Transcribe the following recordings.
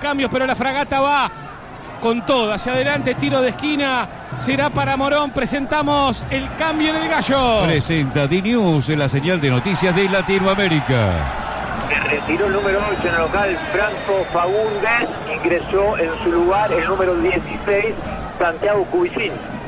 cambios, pero la Fragata va con todo hacia adelante, tiro de esquina, será para Morón. Presentamos el cambio en el Gallo. Presenta D-News, la señal de noticias de Latinoamérica. Se retiró el número 8 en el local, Franco Fagundes. Ingresó en su lugar el número 16, Santiago Cubicín.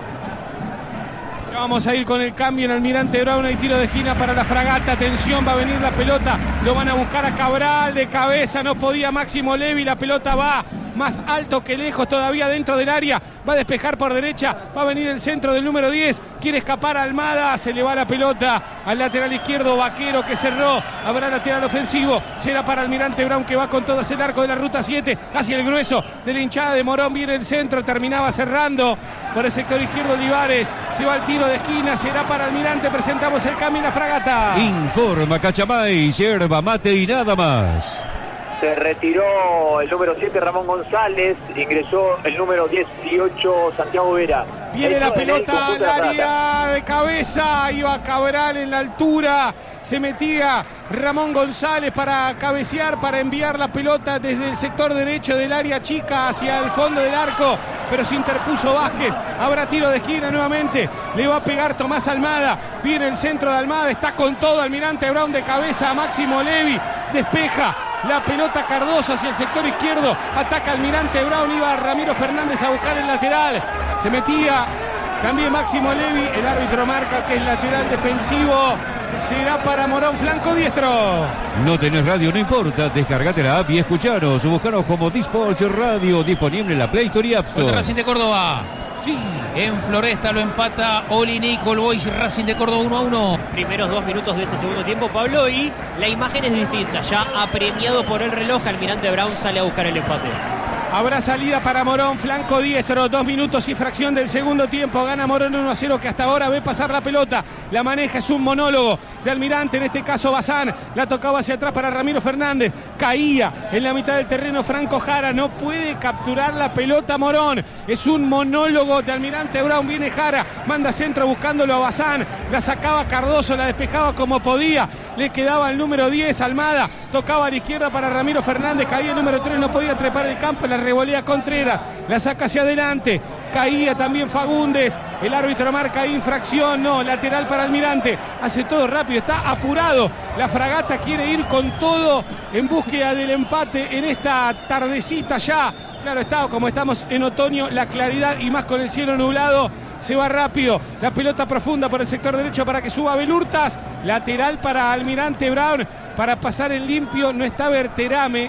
Vamos a ir con el cambio en Almirante Brown. Hay tiro de esquina para la Fragata. Atención, va a venir la pelota. Lo van a buscar a Cabral de cabeza. No podía Máximo Levi. La pelota va más alto que lejos, todavía dentro del área. Va a despejar por derecha. Va a venir el centro del número 10. Quiere escapar Almada. Se le va la pelota al lateral izquierdo. Vaquero que cerró. Habrá lateral ofensivo. Será para Almirante Brown que va con todo hacia el arco de la ruta 7. Hacia el grueso de la hinchada de Morón. Viene el centro. Terminaba cerrando por el sector izquierdo Olivares. Se va el tiro de esquina. Será para Almirante. Presentamos el cambio en la Fragata. Informa Cachamay, yerba mate y nada más. Se retiró el número 7, Ramón González. Ingresó el número 18, Santiago Vera. Viene la pelota al área de cabeza. Iba Cabral en la altura. Se metía Ramón González para cabecear, para enviar la pelota desde el sector derecho del área chica hacia el fondo del arco. Pero se interpuso Vázquez. Habrá tiro de esquina nuevamente. Le va a pegar Tomás Almada. Viene el centro de Almada. Está con todo Almirante Brown de cabeza a Máximo Levi. Despeja la pelota Cardoso hacia el sector izquierdo. Ataca Almirante Brown. Iba Ramiro Fernández a buscar el lateral. Se metía también Máximo Levi. El árbitro marca que es lateral defensivo. Será para Morón, flanco diestro. No tenés radio, no importa. Descargate la app y escuchanos. Buscanos como Disports Radio. Disponible en la Play Store y App Store. Contra Racing de Córdoba. Sí, en Floresta lo empata Oli Nicol Boys, Racing de Córdoba 1-1. Primeros 2 minutos de este segundo tiempo, Pablo, y la imagen es distinta. Ya apremiado por el reloj, Almirante Brown sale a buscar el empate. Habrá salida para Morón, flanco diestro, 2 minutos y fracción del segundo tiempo. Gana Morón 1-0, que hasta ahora ve pasar la pelota. La maneja, es un monólogo de Almirante, en este caso Bazán. La tocaba hacia atrás para Ramiro Fernández. Caía en la mitad del terreno Franco Jara. No puede capturar la pelota Morón. Es un monólogo de Almirante Brown. Viene Jara, manda centro buscándolo a Bazán. La sacaba Cardoso, la despejaba como podía. Le quedaba el número 10, Almada. Tocaba a la izquierda para Ramiro Fernández. Caía el número 3, no podía trepar el campo. La revolea Contreras, la saca hacia adelante. Caía también Fagundes. El árbitro marca infracción. No, lateral para Almirante. Hace todo rápido, está apurado. La Fragata quiere ir con todo en búsqueda del empate en esta tardecita ya. Claro está, como estamos en otoño, la claridad y más con el cielo nublado. Se va rápido, la pelota profunda por el sector derecho para que suba Belurtas. Lateral para Almirante Brown, para pasar en limpio. No está Berterame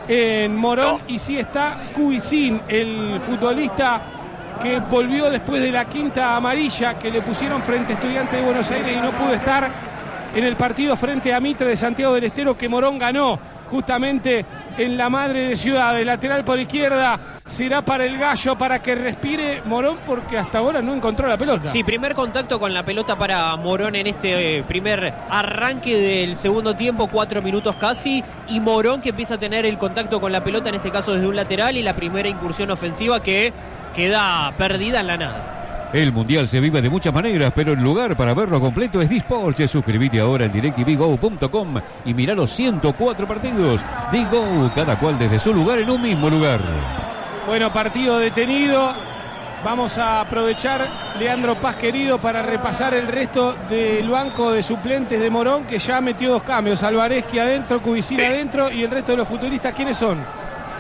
en Morón y sí está Cubicín, el futbolista que volvió después de la quinta amarilla que le pusieron frente a Estudiantes de Buenos Aires y no pudo estar en el partido frente a Mitre de Santiago del Estero, que Morón ganó justamente en la Madre de Ciudad. El lateral por izquierda será para el Gallo, para que respire Morón, porque hasta ahora no encontró la pelota. Sí, primer contacto con la pelota para Morón en este primer arranque del segundo tiempo, 4 minutos casi, y Morón que empieza a tener el contacto con la pelota, en este caso desde un lateral, y la primera incursión ofensiva que queda perdida en la nada. El Mundial se vive de muchas maneras, pero el lugar para verlo completo es Disports. Suscríbete ahora en DirecTVGo.com y mirá los 104 partidos. Digo, cada cual desde su lugar en un mismo lugar. Bueno, partido detenido. Vamos a aprovechar, Leandro Paz querido, para repasar el resto del banco de suplentes de Morón, que ya metió 2 cambios. Alvarezqui adentro, Cubicín adentro, y el resto de los futuristas, ¿quiénes son?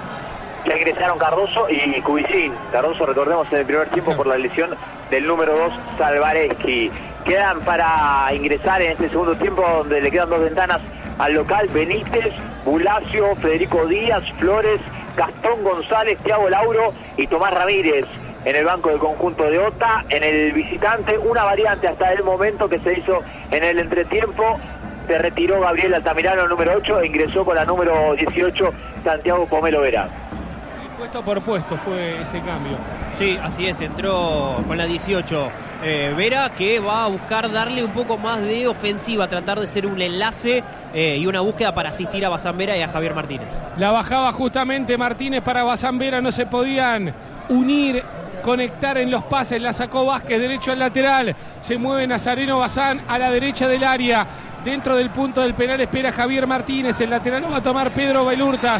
Ya ingresaron Cardoso y Cubicín. Cardoso, recordemos, en el primer tiempo por la lesión del número 2, Salvarezqui. Quedan para ingresar en este segundo tiempo, donde le quedan 2 ventanas al local: Benítez, Bulacio, Federico Díaz, Flores, Gastón González, Thiago Lauro y Tomás Ramírez. En el banco del conjunto de OTA. En el visitante, una variante hasta el momento que se hizo en el entretiempo. Se retiró Gabriel Altamirano, número 8, e ingresó con la número 18, Santiago Pomelo Vera. Puesto por puesto fue ese cambio. Sí, así es, entró con la 18 Vera, que va a buscar darle un poco más de ofensiva, tratar de ser un enlace y una búsqueda para asistir a Bazán Vera y a Javier Martínez. La bajaba justamente Martínez para Bazán Vera, no se podían unir, conectar en los pases. La sacó Vázquez, derecho al lateral. Se mueve Nazareno Bazán a la derecha del área. Dentro del punto del penal espera Javier Martínez. El lateral lo va a tomar Pedro Belurtas.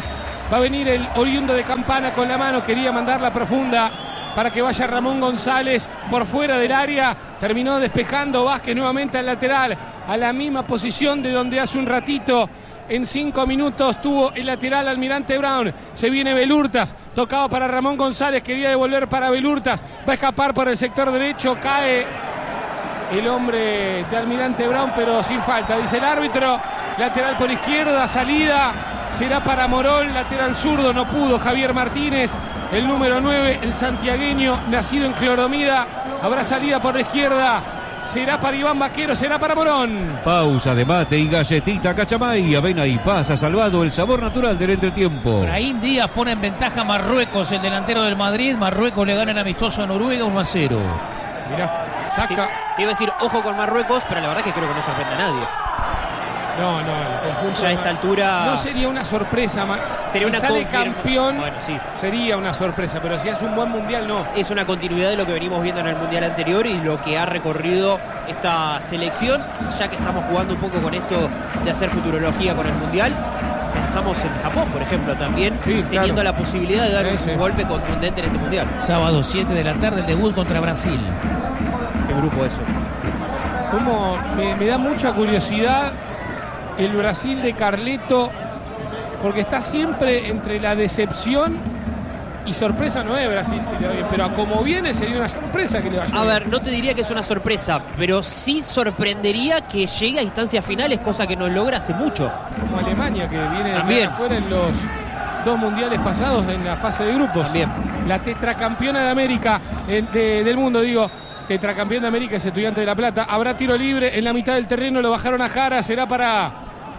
Va a venir el oriundo de Campana con la mano, quería mandarla profunda para que vaya Ramón González por fuera del área. Terminó despejando Vázquez nuevamente al lateral, a la misma posición de donde hace un ratito. En 5 minutos tuvo el lateral Almirante Brown. Se viene Belurtas, tocado para Ramón González, quería devolver para Belurtas. Va a escapar por el sector derecho, cae el hombre de Almirante Brown, pero sin falta, dice el árbitro. Lateral por izquierda, salida, será para Morón. Lateral zurdo, no pudo Javier Martínez, el número 9, el santiagueño, nacido en Clorodomida. Habrá salida por la izquierda, será para Iván Vaquero, será para Morón. Pausa de mate y galletita Cachamay. Avena y pasa salvado el sabor natural del entretiempo. Brahim Díaz pone en ventaja a Marruecos, el delantero del Madrid. Marruecos le gana el amistoso a Noruega 1-0. Mirá, saca. Te iba a decir ojo con Marruecos, pero la verdad que creo que no sorprende a nadie. No, el conjunto ya a esta altura no sería una sorpresa. Sería si una sale campeón, bueno, sí, sería una sorpresa, pero si hace un buen mundial, no. Es una continuidad de lo que venimos viendo en el mundial anterior y lo que ha recorrido esta selección. Ya que estamos jugando un poco con esto de hacer futurología con el mundial, pensamos en Japón, por ejemplo, también, sí, teniendo la posibilidad de dar un golpe contundente en este mundial. Sábado 7 de la tarde, el debut contra Brasil. ¿Qué grupo eso? Como me da mucha curiosidad el Brasil de Carleto, porque está siempre entre la decepción y sorpresa. No es Brasil si le va bien, pero a como viene sería una sorpresa que le vaya bien. A ver, no te diría que es una sorpresa, pero sí sorprendería que llegue a instancias finales, cosa que no logra hace mucho. Como Alemania, que viene también de afuera en los 2 mundiales pasados en la fase de grupos. También. La tetracampeona de América, del mundo, digo. Tetracampeón de América es Estudiante de La Plata. Habrá tiro libre en la mitad del terreno, lo bajaron a Jara, será para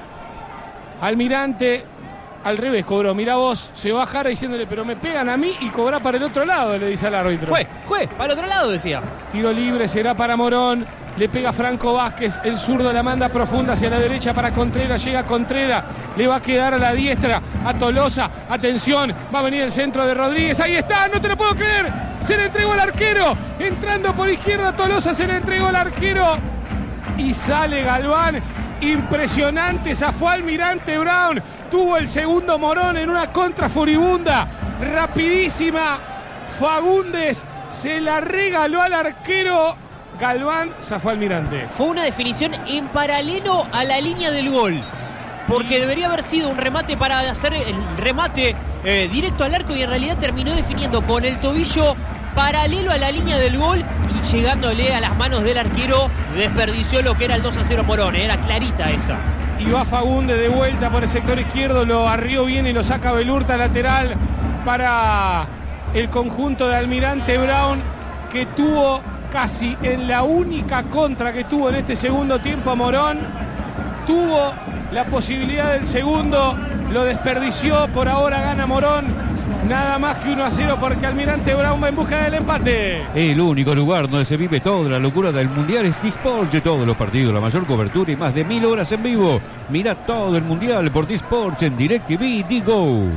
Almirante. Al revés cobró, mirá vos, se va a Jara diciéndole, pero me pegan a mí y cobra para el otro lado, le dice al árbitro. Juez, para el otro lado decía. Tiro libre será para Morón, le pega Franco Vázquez, el zurdo la manda profunda hacia la derecha para Contreras, llega Contreras, le va a quedar a la diestra, a Tolosa, atención, va a venir el centro de Rodríguez, ahí está, no te lo puedo creer, se le entregó al arquero, entrando por izquierda Tolosa, se le entregó al arquero y sale Galván. Impresionante, zafó Almirante Brown, tuvo el segundo Morón en una contra furibunda, rapidísima, Fagundes se la regaló al arquero, Galván zafó Almirante. Fue una definición en paralelo a la línea del gol, porque debería haber sido un remate para hacer el remate directo al arco y en realidad terminó definiendo con el tobillo paralelo a la línea del gol y llegándole a las manos del arquero desperdició lo que era el 2-0 Morón, era clarita esta. Y va Fagundes de vuelta por el sector izquierdo, lo arrió bien y lo saca Belurta lateral para el conjunto de Almirante Brown, que tuvo casi en la única contra que tuvo en este segundo tiempo a Morón, tuvo la posibilidad del segundo, lo desperdició, por ahora gana Morón. Nada más que 1-0 porque Almirante Brown va en busca del empate. El único lugar donde se vive toda la locura del mundial es Disporche. Todos los partidos, la mayor cobertura y más de 1000 horas en vivo. Mira todo el mundial por Disporche en DirecTV Digo.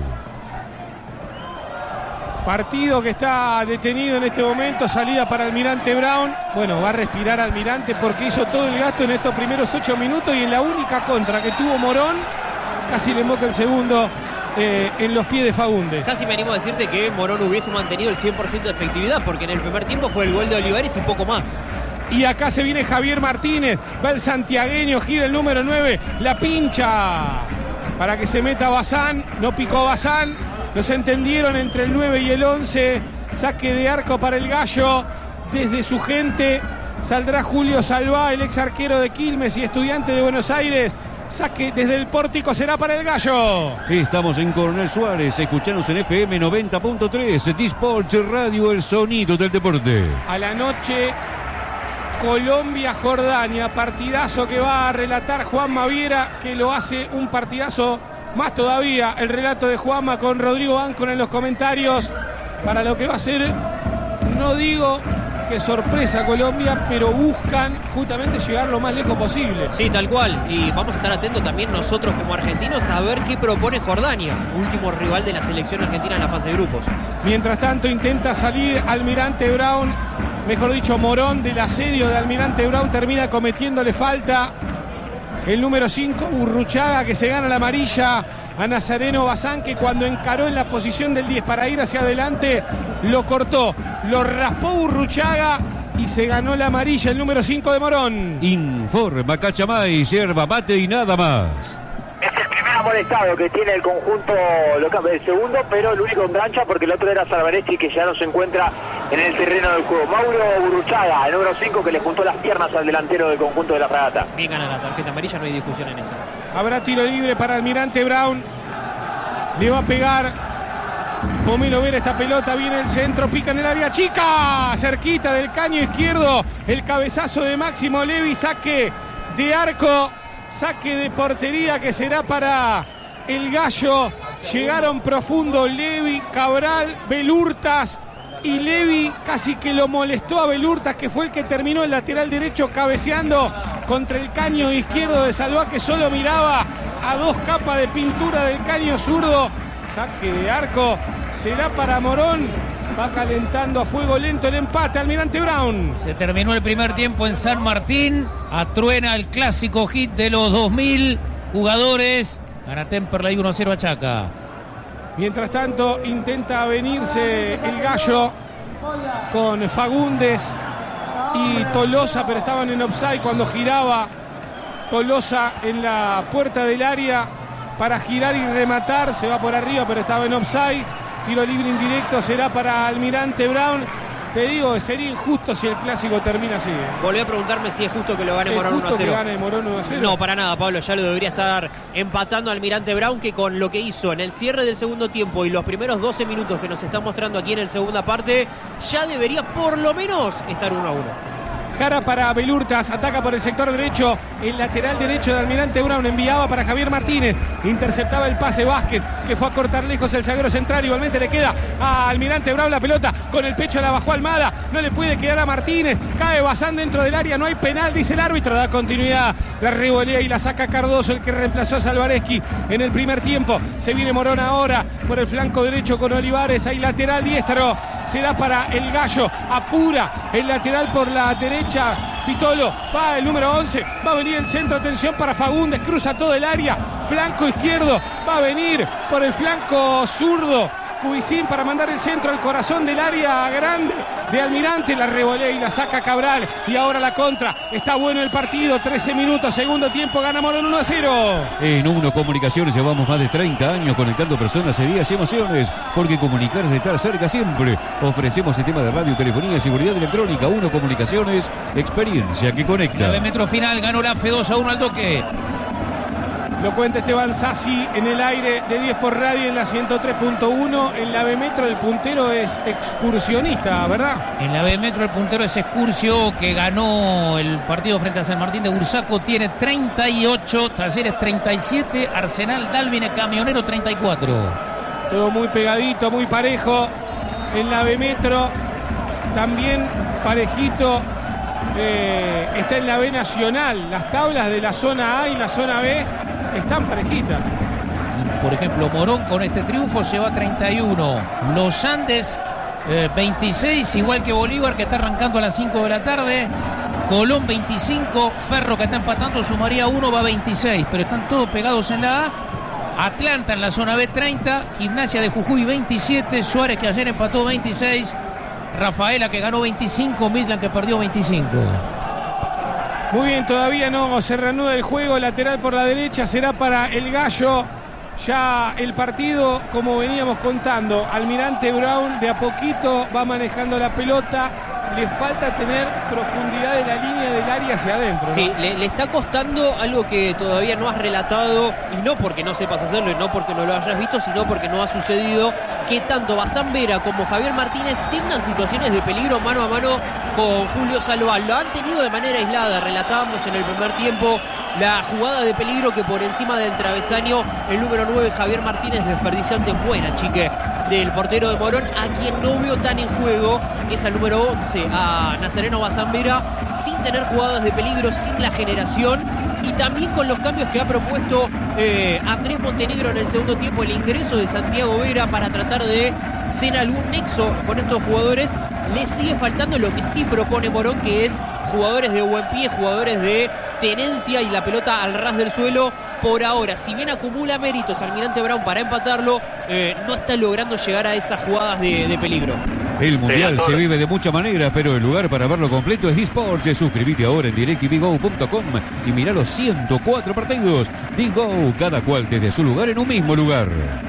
Partido que está detenido en este momento, salida para Almirante Brown. Bueno, va a respirar Almirante porque hizo todo el gasto en estos primeros 8 minutos y en la única contra que tuvo Morón, casi le emboca el segundo en los pies de Fagundes. Casi me animo a decirte que Morón hubiese mantenido el 100% de efectividad, porque en el primer tiempo fue el gol de Olivares y poco más. Y acá se viene Javier Martínez, va el santiagueño, gira el número 9, la pincha para que se meta Bazán, no picó Bazán, los entendieron entre el 9 y el 11, saque de arco para el Gallo, desde su gente saldrá Julio Salvá, el ex arquero de Quilmes y Estudiante de Buenos Aires. Saque desde el pórtico será para el Gallo. Estamos en Coronel Suárez, escuchanos en FM 90.3, Disporche Radio, el sonido del deporte. A la noche, Colombia-Jordania, partidazo que va a relatar Juanma Viera, que lo hace un partidazo más todavía. El relato de Juanma con Rodrigo Ancon en los comentarios, para lo que va a ser, no digo que sorpresa Colombia, pero buscan justamente llegar lo más lejos posible. Sí, tal cual, y vamos a estar atentos también nosotros como argentinos a ver qué propone Jordania, último rival de la selección argentina en la fase de grupos. Mientras tanto intenta salir Almirante Brown, mejor dicho Morón, del asedio de Almirante Brown, termina cometiéndole falta el número 5, Urruchaga, que se gana la amarilla a Nazareno Bazán, que cuando encaró en la posición del 10 para ir hacia adelante, lo cortó, lo raspó Burruchaga y se ganó la amarilla el número 5 de Morón. Informa Cachamay, yerba mate y nada más. Es el primer amonestado que tiene el conjunto local, el segundo, pero el único en cancha porque el otro era Salvareschi, que ya no se encuentra en el terreno del juego. Mauro Burruchaga, el número 5, que le juntó las piernas al delantero del conjunto de la Fragata. Bien gana la tarjeta amarilla, no hay discusión en esta. Habrá tiro libre para Almirante Brown. Le va a pegar Pomelo Vera esta pelota, viene el centro, pica en el área chica, cerquita del caño izquierdo, el cabezazo de Máximo Levi, saque de arco, saque de portería que será para el Gallo. Llegaron profundo Levi, Cabral, Belurtas, y Levi casi que lo molestó a Belurtas, que fue el que terminó el lateral derecho cabeceando contra el caño izquierdo de Salvá, que solo miraba a 2 capas de pintura del caño zurdo. Saque de arco, será para Morón. Va calentando a fuego lento el empate Almirante Brown. Se terminó el primer tiempo en San Martín. Atruena el clásico hit de los 2000 jugadores. Gana Temperley 1-0 a Chaca. Mientras tanto intenta venirse el Gallo con Fagundes y Tolosa, pero estaban en offside cuando giraba Tolosa en la puerta del área para girar y rematar. Se va por arriba, pero estaba en offside. Tiro libre indirecto será para Almirante Brown. Te digo, sería injusto si el clásico termina así. Volví a preguntarme si es justo que lo gane Morón 1-0. Que gane Morón 1-0. No, para nada, Pablo. Ya lo debería estar empatando Almirante Brown, que con lo que hizo en el cierre del segundo tiempo y los primeros 12 minutos que nos está mostrando aquí en la segunda parte, ya debería por lo menos estar 1-1. Jara para Belurtas, ataca por el sector derecho, el lateral derecho de Almirante Brown, enviaba para Javier Martínez, interceptaba el pase Vázquez, que fue a cortar lejos el zaguero central. Igualmente le queda a Almirante Brown la pelota, con el pecho la bajó Almada, no le puede quedar a Martínez, cae Bazán dentro del área, no hay penal, dice el árbitro, da continuidad, la revolea y la saca Cardoso, el que reemplazó a Salvareschi en el primer tiempo. Se viene Morón ahora por el flanco derecho con Olivares, hay lateral diestro, será para el Gallo, apura el lateral por la derecha, Pitolo, va el número 11, va a venir el centro, atención para Fagundes, cruza todo el área, flanco izquierdo, va a venir por el flanco zurdo Cubicín para mandar el centro al corazón del área grande de Almirante, la revolea y la saca Cabral, y ahora la contra. Está bueno el partido, 13 minutos, segundo tiempo, gana Morón 1-0. En Uno Comunicaciones llevamos más de 30 años conectando personas, ideas y emociones, porque comunicarse es estar cerca siempre. Ofrecemos sistema de radio, telefonía y seguridad electrónica. Uno Comunicaciones, experiencia que conecta. 9 metros final, ganó la F 2-1 al toque. Lo cuenta Esteban Sassi en el aire de 10 por radio en la 103.1. En la B Metro el puntero es Excursionista, ¿verdad? En la B Metro el puntero es Excursio, que ganó el partido frente a San Martín de Bursaco. Tiene 38, Talleres 37, Arsenal Dálvine Camionero 34. Todo muy pegadito, muy parejo. En la B Metro también parejito. Está en la B Nacional. Las tablas de la zona A y la zona B están parejitas. Por ejemplo, Morón con este triunfo lleva 31. Los Andes 26, igual que Bolívar, que está arrancando a las 5 de la tarde. Colón 25, Ferro, que está empatando, sumaría 1, va 26. Pero están todos pegados en la A. Atlanta en la zona B 30, Gimnasia de Jujuy 27, Suárez, que ayer empató 26, Rafaela, que ganó 25, Midland, que perdió 25. Muy bien, todavía no se reanuda el juego, lateral por la derecha, será para el Gallo. Ya el partido, como veníamos contando, Almirante Brown de a poquito va manejando la pelota, le falta tener profundidad de la línea del área hacia adentro, ¿no? Sí, le está costando algo que todavía no has relatado, y no porque no sepas hacerlo y no porque no lo hayas visto, sino porque no ha sucedido, que tanto Bazán Vera como Javier Martínez tengan situaciones de peligro mano a mano con Julio Salval. Lo han tenido de manera aislada, relatábamos en el primer tiempo la jugada de peligro que por encima del travesaño el número 9 Javier Martínez desperdició ante buena chique del portero de Morón. A quien no veo tan en juego es al número 11, a Nazareno Bazán Vera, sin tener jugadas de peligro, sin la generación, y también con los cambios que ha propuesto Andrés Montenegro en el segundo tiempo, el ingreso de Santiago Vera para tratar de ser algún nexo con estos jugadores. Le sigue faltando lo que sí propone Morón, que es jugadores de buen pie, jugadores de tenencia y la pelota al ras del suelo por ahora, si bien acumula méritos Almirante Brown para empatarlo, no está logrando llegar a esas jugadas de peligro. El Mundial se vive de muchas maneras, pero el lugar para verlo completo es Disports. Suscríbete ahora en directvgo.com y mirá los 104 partidos. Digo, cada cual desde su lugar en un mismo lugar.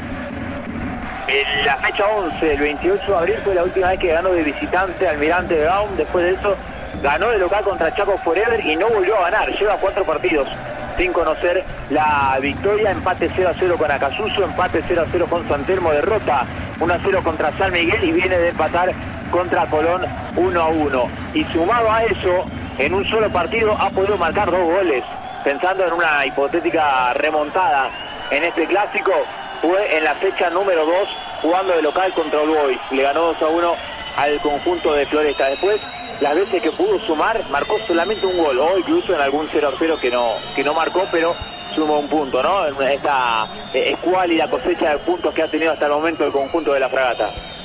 En la fecha 11, el 28 de abril, fue la última vez que ganó de visitante Almirante Brown. Después de eso, ganó de local contra Chaco Forever y no volvió a ganar. Lleva 4 partidos sin conocer la victoria. Empate 0-0 con Acasuso, empate 0-0 con San Telmo, derrota 1-0 contra San Miguel y viene de empatar contra Colón 1-1. Y sumado a eso, en un solo partido ha podido marcar 2 goles. Pensando en una hipotética remontada en este clásico, fue en la fecha número 2 jugando de local contra All Boys. Le ganó 2-1 al conjunto de Floresta. Después, las veces que pudo sumar, marcó solamente un gol, o incluso en algún 0-0 que no marcó, pero sumó un punto, ¿no? Esta escuálida cosecha de puntos que ha tenido hasta el momento el conjunto de la Fragata.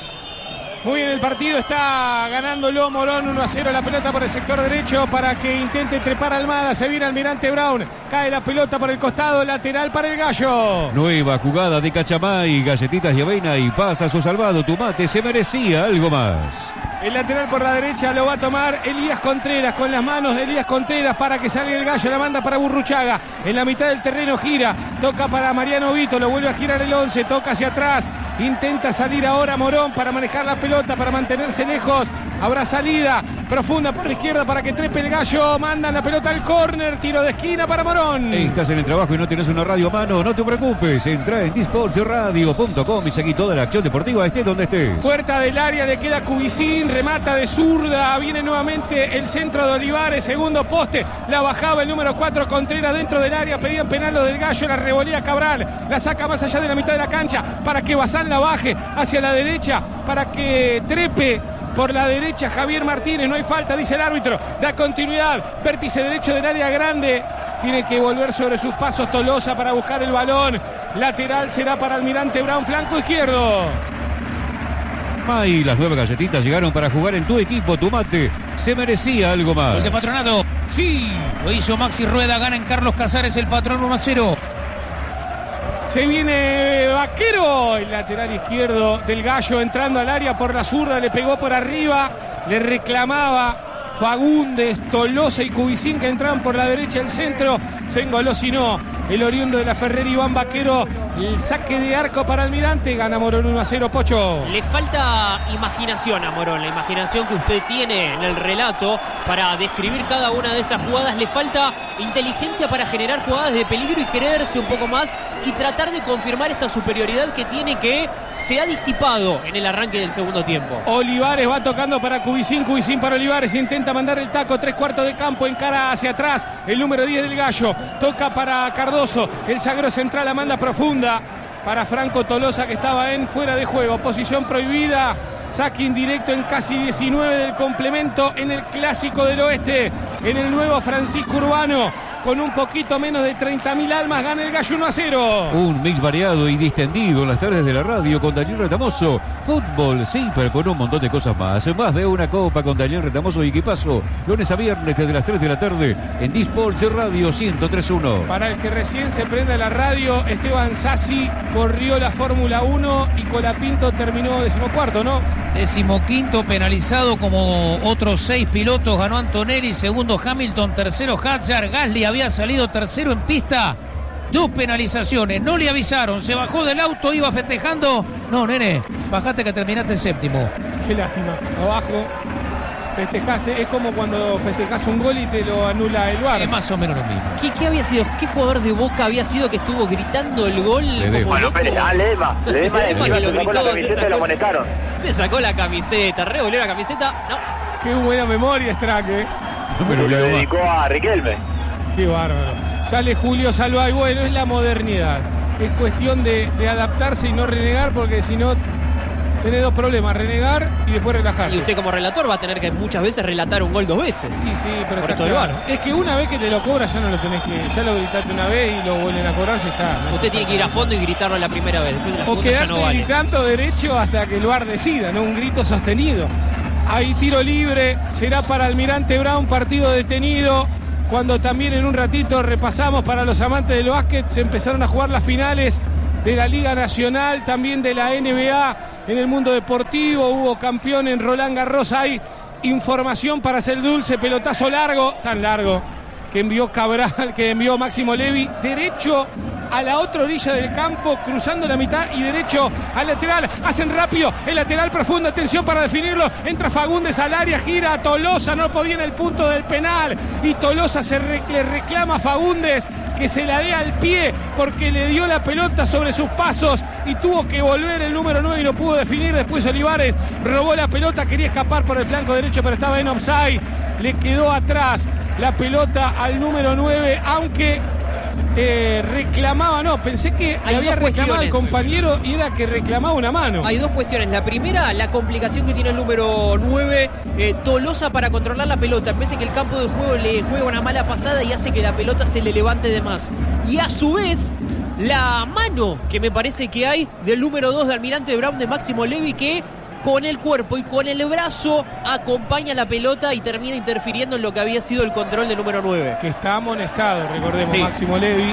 Muy bien el partido, está ganándolo Morón 1-0, la pelota por el sector derecho para que intente trepar Almada, se viene Almirante Brown, cae la pelota por el costado, lateral para el Gallo. Nueva jugada de Cachamay, galletitas y avena y pasa su salvado. Tumate se merecía algo más. El lateral por la derecha lo va a tomar Elías Contreras, con las manos de Elías Contreras para que salga el Gallo, la manda para Burruchaga, en la mitad del terreno gira, toca para Mariano Vito, lo vuelve a girar el 11, toca hacia atrás, intenta salir ahora Morón para manejar la pelota, para mantenerse lejos, habrá salida profunda por la izquierda para que trepe el Gallo, mandan la pelota al córner, tiro de esquina para Morón. Estás en el trabajo y no tenés una radio a mano, no te preocupes, entra en disportsradio.com y seguí toda la acción deportiva, estés donde estés. Puerta del área, le queda Cubicín, remata de zurda, viene nuevamente el centro de Olivares, segundo poste, la bajaba el número 4 Contreras dentro del área, pedían penal lo del Gallo, la revolea Cabral, la saca más allá de la mitad de la cancha para que Bazán la baje hacia la derecha, para que trepe por la derecha Javier Martínez, no hay falta, dice el árbitro, da continuidad, vértice derecho del área grande, tiene que volver sobre sus pasos Tolosa para buscar el balón, lateral será para Almirante Brown, flanco izquierdo. Y las nuevas galletitas llegaron para jugar en tu equipo. Tumate se merecía algo más. El de Patronato, sí, lo hizo Maxi Rueda, gana en Carlos Casares el Patrón 1-0. Se viene Vaquero, el lateral izquierdo del Gallo entrando al área por la zurda, le pegó por arriba, le reclamaba Fagundes, Tolosa y Cubicín que entraban por la derecha del centro, se engolosinó el oriundo de la Ferrer Iván Vaquero, el saque de arco para Almirante, gana Morón 1-0, Pocho. Le falta imaginación a Morón, la imaginación que usted tiene en el relato para describir cada una de estas jugadas, le falta inteligencia para generar jugadas de peligro y creerse un poco más y tratar de confirmar esta superioridad que tiene, que se ha disipado en el arranque del segundo tiempo. Olivares va tocando para Cubicín, Cubicín para Olivares, intenta mandar el taco, 3/4 de campo, encara hacia atrás, el número 10 del Gallo, toca para Cardoso, el zaguero central, la manda profunda para Franco Tolosa que estaba en fuera de juego, posición prohibida, saque indirecto en casi 19 del complemento en el Clásico del Oeste, en el nuevo Francisco Urbano, con un poquito menos de 30.000 almas, gana el Gallo 1-0. Un mix variado y distendido en las tardes de la radio con Daniel Retamoso. Fútbol, sí, pero con un montón de cosas más. Más de una copa con Daniel Retamoso y equipazo. Lunes a viernes desde las 3 de la tarde en Disports Radio 103.1. Para el que recién se prende la radio, Esteban Sassi corrió la Fórmula 1 y Colapinto terminó 14º, ¿no? 15º penalizado como otros 6 pilotos, ganó Antonelli, segundo Hamilton, tercero Hadjar, Gasly había salido tercero en pista, 2 penalizaciones, no le avisaron, se bajó del auto, iba festejando, no nene, bajate que terminaste séptimo. Qué lástima, abajo festejaste, es como cuando festejas un gol y te lo anula el VAR. Es más o menos lo mismo. ¿Qué había sido? ¿Qué jugador de Boca había sido que estuvo gritando el gol? Bueno, Pérez, Ledesma que lo sacó la camiseta y lo amonestaron. Se sacó la camiseta, revolvió la camiseta, no. Qué buena memoria, Straque. Pero lo dedicó a Riquelme. Qué bárbaro. Sale Julio Salva y bueno, es la modernidad. Es cuestión de adaptarse y no renegar, porque si no tenés 2 problemas, renegar y después relajar. Y usted como relator va a tener que muchas veces relatar un gol 2 veces. Sí, pero por está esto claro. del VAR. Es que una vez que te lo cobras ya no lo tenés que, ya lo gritaste una vez y lo vuelven a cobrar, ya está. No usted tiene que ir a fondo y gritarlo la primera vez. Después de la o segunda quedarte ya no vale. gritando derecho hasta que el VAR decida, ¿no? Un grito sostenido. Hay tiro libre, será para Almirante Brown, partido detenido. cuando también en un ratito repasamos para los amantes del básquet, se empezaron a jugar las finales de la Liga Nacional, también de la NBA en el mundo deportivo. Hubo campeón en Roland Garros. Hay información para hacer dulce, pelotazo largo, tan largo, que envió Cabral, que envió Máximo Levi, derecho a la otra orilla del campo, cruzando la mitad y derecho al lateral. Hacen rápido el lateral profundo, atención para definirlo. Entra Fagundes al área, gira a Tolosa, no podía en el punto del penal. Y Tolosa le reclama a Fagundes que se la dé al pie porque le dio la pelota sobre sus pasos y tuvo que volver el número 9 y no pudo definir. Después Olivares robó la pelota, quería escapar por el flanco derecho, pero estaba en offside. Le quedó atrás la pelota al número 9, aunque reclamaba, no, pensé que había reclamado al compañero y era que reclamaba una mano. Hay dos cuestiones. La primera, la complicación que tiene el número 9, Tolosa, para controlar la pelota. En vez de que el campo de juego le juega una mala pasada y hace que la pelota se le levante de más. Y a su vez, la mano que me parece que hay del número 2 de Almirante Brown, de Máximo Levi, que con el cuerpo y con el brazo acompaña la pelota y termina interfiriendo en lo que había sido el control del número 9. Que está amonestado, recordemos, sí. Máximo Levi.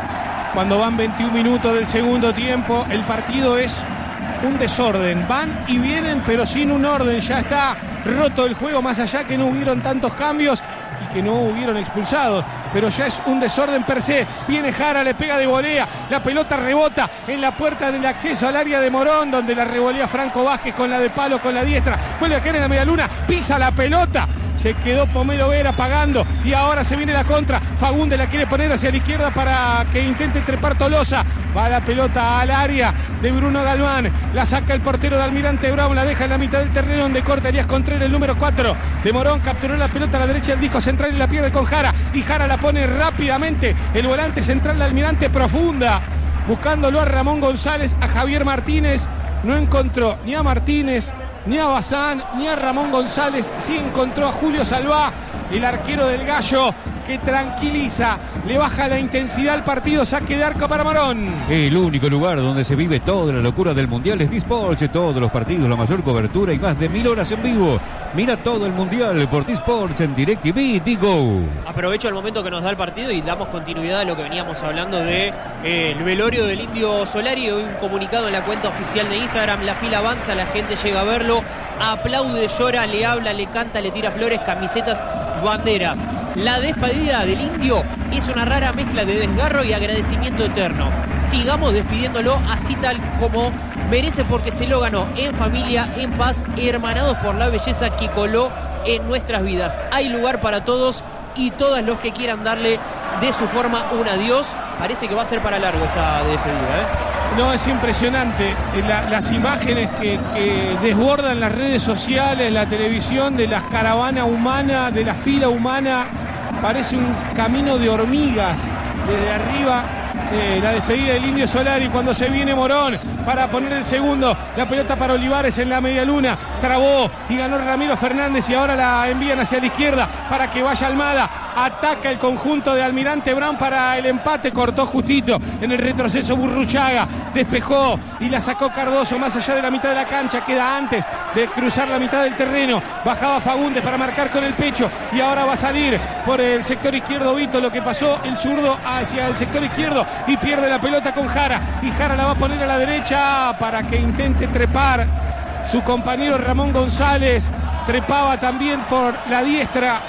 Cuando van 21 minutos del segundo tiempo, el partido es un desorden. Van y vienen, pero sin un orden. Ya está roto el juego, más allá que no hubieron tantos cambios y que no hubieron expulsados, pero ya es un desorden per se. Viene Jara, le pega de volea, la pelota rebota en la puerta del acceso al área de Morón, donde la revolea Franco Vázquez con la de palo, con la diestra, vuelve a caer en la medialuna, pisa la pelota, se quedó Pomelo Vera pagando y ahora se viene la contra. Fagundes la quiere poner hacia la izquierda para que intente trepar Tolosa, va la pelota al área de Bruno Galván, la saca el portero de Almirante Brown, la deja en la mitad del terreno donde corta Elías Contreras, el número 4 de Morón, capturó la pelota a la derecha del disco central y la pierde con Jara, y Jara la pone rápidamente, el volante central de Almirante, profunda, buscándolo a Ramón González, a Javier Martínez, no encontró ni a Martínez, ni a Bazán, ni a Ramón González, sí encontró a Julio Salvá, el arquero del Gallo, que tranquiliza, le baja la intensidad al partido, saque de arco para Morón. El único lugar donde se vive toda la locura del Mundial es Disports, todos los partidos, la mayor cobertura y más de 1000 horas en vivo. Mira todo el Mundial por Disports en DirecTV Digo. Aprovecho el momento que nos da el partido y damos continuidad a lo que veníamos hablando de el velorio del Indio Solari. Hoy un comunicado en la cuenta oficial de Instagram, la fila avanza, la gente llega a verlo, aplaude, llora, le habla, le canta, le tira flores, camisetas, banderas. La despedida del Indio es una rara mezcla de desgarro y agradecimiento eterno. Sigamos despidiéndolo así tal como merece, porque se lo ganó en familia, en paz, hermanados por la belleza que coló en nuestras vidas. Hay lugar para todos y todas los que quieran darle de su forma un adiós. Parece que va a ser para largo esta despedida, ¿eh? No, es impresionante las imágenes que desbordan las redes sociales, la televisión, de las caravanas humanas, de la fila humana. Parece un camino de hormigas desde arriba. La despedida del Indio Solari, cuando se viene Morón para poner el segundo, la pelota para Olivares en la media luna, trabó y ganó Ramiro Fernández y ahora la envían hacia la izquierda para que vaya Almada, ataca el conjunto de Almirante Brown para el empate, cortó justito en el retroceso Burruchaga, despejó y la sacó Cardoso más allá de la mitad de la cancha, queda antes de cruzar la mitad del terreno, bajaba Fagundes para marcar con el pecho y ahora va a salir por el sector izquierdo Vito, lo que pasó el zurdo hacia el sector izquierdo y pierde la pelota con Jara y Jara la va a poner a la derecha para que intente trepar su compañero Ramón González, trepaba también por la diestra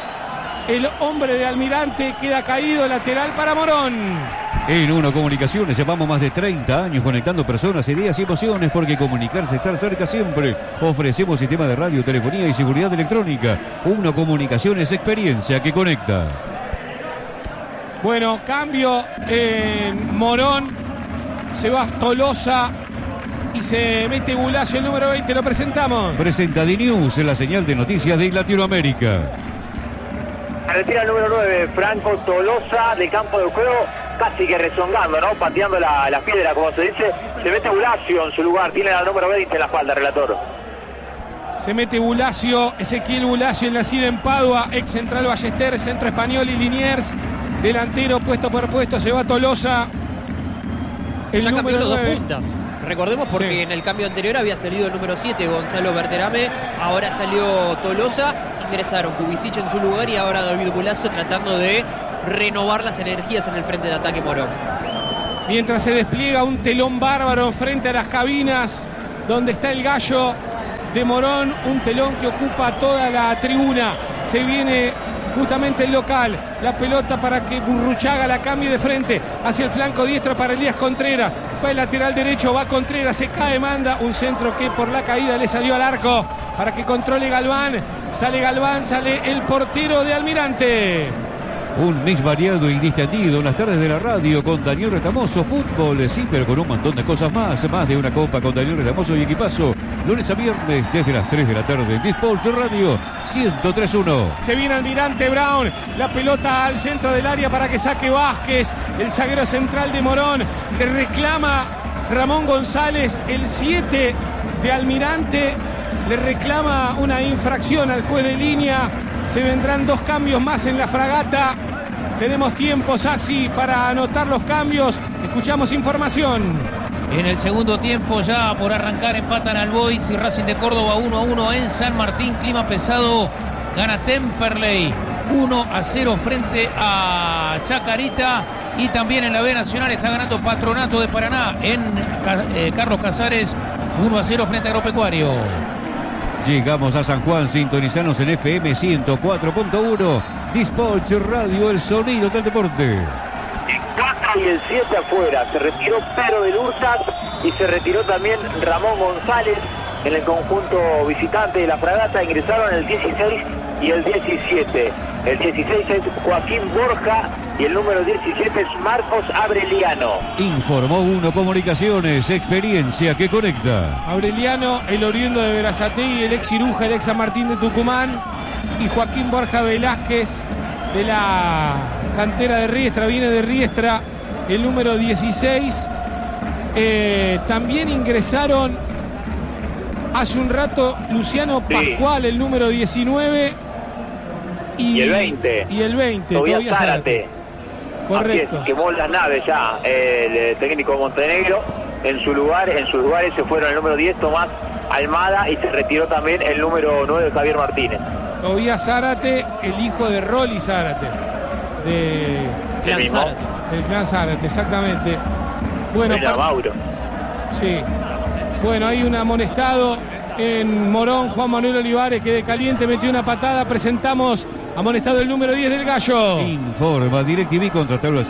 el hombre de Almirante, queda caído, lateral para Morón. En Uno Comunicaciones llevamos más de 30 años conectando personas, ideas y emociones, porque comunicarse, estar cerca siempre. Ofrecemos sistema de radio, telefonía y seguridad electrónica. Uno Comunicaciones, experiencia que conecta. Bueno, cambio en Morón, se va Tolosa y se mete Bulacio, el número 20, lo presentamos. Presenta D-News en la señal de noticias de Latinoamérica. Retira el número 9, Franco Tolosa, de campo de juego, casi que rezongando, ¿no? Pateando la piedra, como se dice. Se mete Bulacio en su lugar, tiene al número 20 en la espalda, relator. Se mete Bulacio, Ezequiel Bulacio en la SIDA en Padua, ex central Ballester, centro español y Liniers. Delantero puesto por puesto, se va Tolosa. El ya cambió los 2 puntas. Recordemos porque Sí. en el cambio anterior había salido el número 7, Gonzalo Berterame, ahora salió Tolosa, ingresaron Kubicic en su lugar y ahora David Golazo tratando de renovar las energías en el frente de ataque Morón. Mientras se despliega un telón bárbaro frente a las cabinas donde está el gallo de Morón, un telón que ocupa toda la tribuna. Se viene justamente el local, la pelota para que Burruchaga la cambie de frente hacia el flanco diestro para Elías Contreras, va el lateral derecho, va Contreras, se cae, manda un centro que por la caída le salió al arco para que controle Galván, sale el portero de Almirante. Un mix variado y distendido en las tardes de la radio con Daniel Retamoso. Fútbol, sí, pero con un montón de cosas más de una copa con Daniel Retamoso y equipazo. Lunes a viernes desde las 3 de la tarde en Disports Radio 103.1. Se viene Almirante Brown, la pelota al centro del área para que saque Vázquez, el zaguero central de Morón. Le reclama Ramón González, el 7 de Almirante, le reclama una infracción al juez de línea. Se vendrán 2 cambios más en la fragata. Tenemos tiempo, Sassi, para anotar los cambios. Escuchamos información. En el segundo tiempo, ya por arrancar, empatan al Boys y Racing de Córdoba 1-1 en San Martín. Clima pesado, gana Temperley 1-0 frente a Chacarita. Y también en la B Nacional está ganando Patronato de Paraná en Carlos Casares 1-0 frente a Agropecuario. Llegamos a San Juan, sintonizanos en FM 104.1. Disports Radio, el sonido del deporte. El 4 y el 7 afuera. Se retiró Pedro del Hurtas y se retiró también Ramón González en el conjunto visitante de la fragata. Ingresaron el 16 y el 17. El 16 es Joaquín Borja y el número 17 es Marcos Abreliano. Informó Uno Comunicaciones, experiencia que conecta. Aureliano, el oriundo de Berazategui, el ex Ciruja, el ex San Martín de Tucumán. Y Joaquín Borja Velázquez, de la cantera de Riestra, viene de Riestra, el número 16. También ingresaron hace un rato Luciano Pascual, el número 19. Y el 20. Y el 20. Tobias Zárate. Correcto. Así es, quemó las naves ya el técnico Montenegro. En sus lugares se fueron el número 10, Tomás Almada, y se retiró también el número 9, Javier Martínez. Tobias Zárate, el hijo de Rolly Zárate. Clan Zárate. Del clan Zárate, exactamente. Bueno, Mauro. Sí. Bueno, hay un amonestado en Morón, Juan Manuel Olivares, que de caliente metió una patada. Presentamos amonestado el número 10 del Gallo. Informa DirecTV, contratable al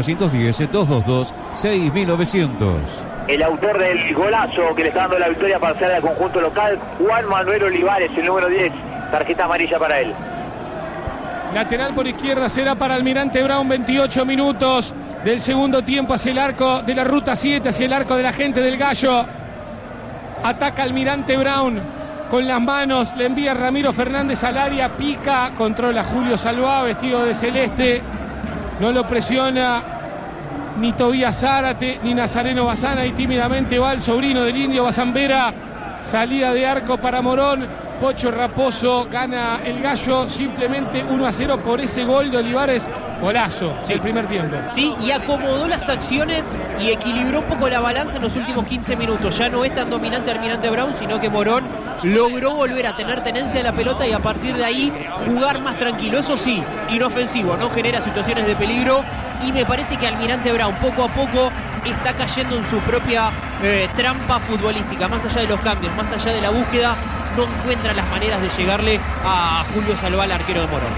0810-222-6900. El autor del golazo que le está dando la victoria parcial al conjunto local, Juan Manuel Olivares, el número 10. Tarjeta amarilla para él. Lateral por izquierda será para Almirante Brown, 28 minutos del segundo tiempo hacia el arco de la ruta 7, hacia el arco de la gente del Gallo. Ataca Almirante Brown con las manos, le envía Ramiro Fernández al área, pica, controla Julio Salvá, vestido de celeste. No lo presiona ni Tobias Zárate ni Nazareno Bazana, y tímidamente va el sobrino del Indio Bazambera. Salida de arco para Morón. Pocho Raposo, gana el Gallo simplemente 1-0 por ese gol de Olivares. Golazo, sí, el primer tiempo. Sí, y acomodó las acciones y equilibró un poco la balanza en los últimos 15 minutos. Ya no es tan dominante Almirante Brown, sino que Morón logró volver a tener tenencia de la pelota y a partir de ahí jugar más tranquilo. Eso sí, inofensivo, no genera situaciones de peligro, y me parece que Almirante Brown poco a poco está cayendo en su propia trampa futbolística. Más allá de los cambios, más allá de la búsqueda, no encuentra las maneras de llegarle a Julio Salvá, el arquero de Morón.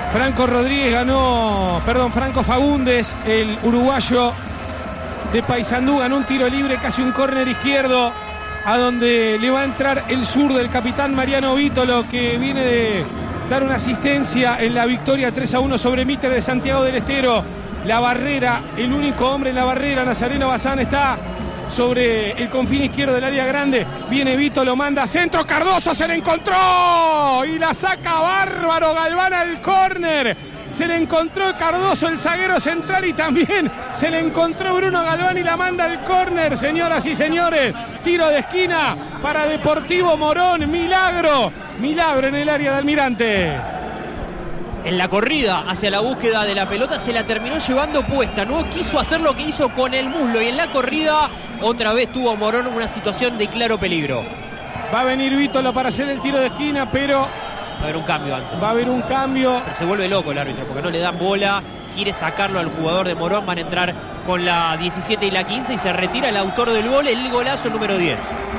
Franco Fagundes, el uruguayo de Paysandú, ganó un tiro libre, casi un córner izquierdo, a donde le va a entrar el zurdo del capitán Mariano Vítolo, que viene de dar una asistencia en la victoria 3-1 sobre Mitre de Santiago del Estero. La barrera, el único hombre en la barrera, Nazareno Bazán, está sobre el confín izquierdo del área grande. Viene Vito, lo manda centro, Cardoso se le encontró y la saca bárbaro Galván al córner. Se le encontró Cardoso, el zaguero central, y también se le encontró Bruno Galván y la manda al córner, señoras y señores. Tiro de esquina para Deportivo Morón. Milagro en el área de Almirante. en la corrida hacia la búsqueda de la pelota, se la terminó llevando puesta. No quiso hacer lo que hizo con el muslo, y en la corrida otra vez tuvo Morón una situación de claro peligro. Va a venir Vítolo para hacer el tiro de esquina, pero va a haber un cambio antes. Va a haber un cambio. Pero se vuelve loco el árbitro porque no le dan bola. Quiere sacarlo al jugador de Morón. Van a entrar con la 17 y la 15 y se retira el autor del gol, el golazo número 10.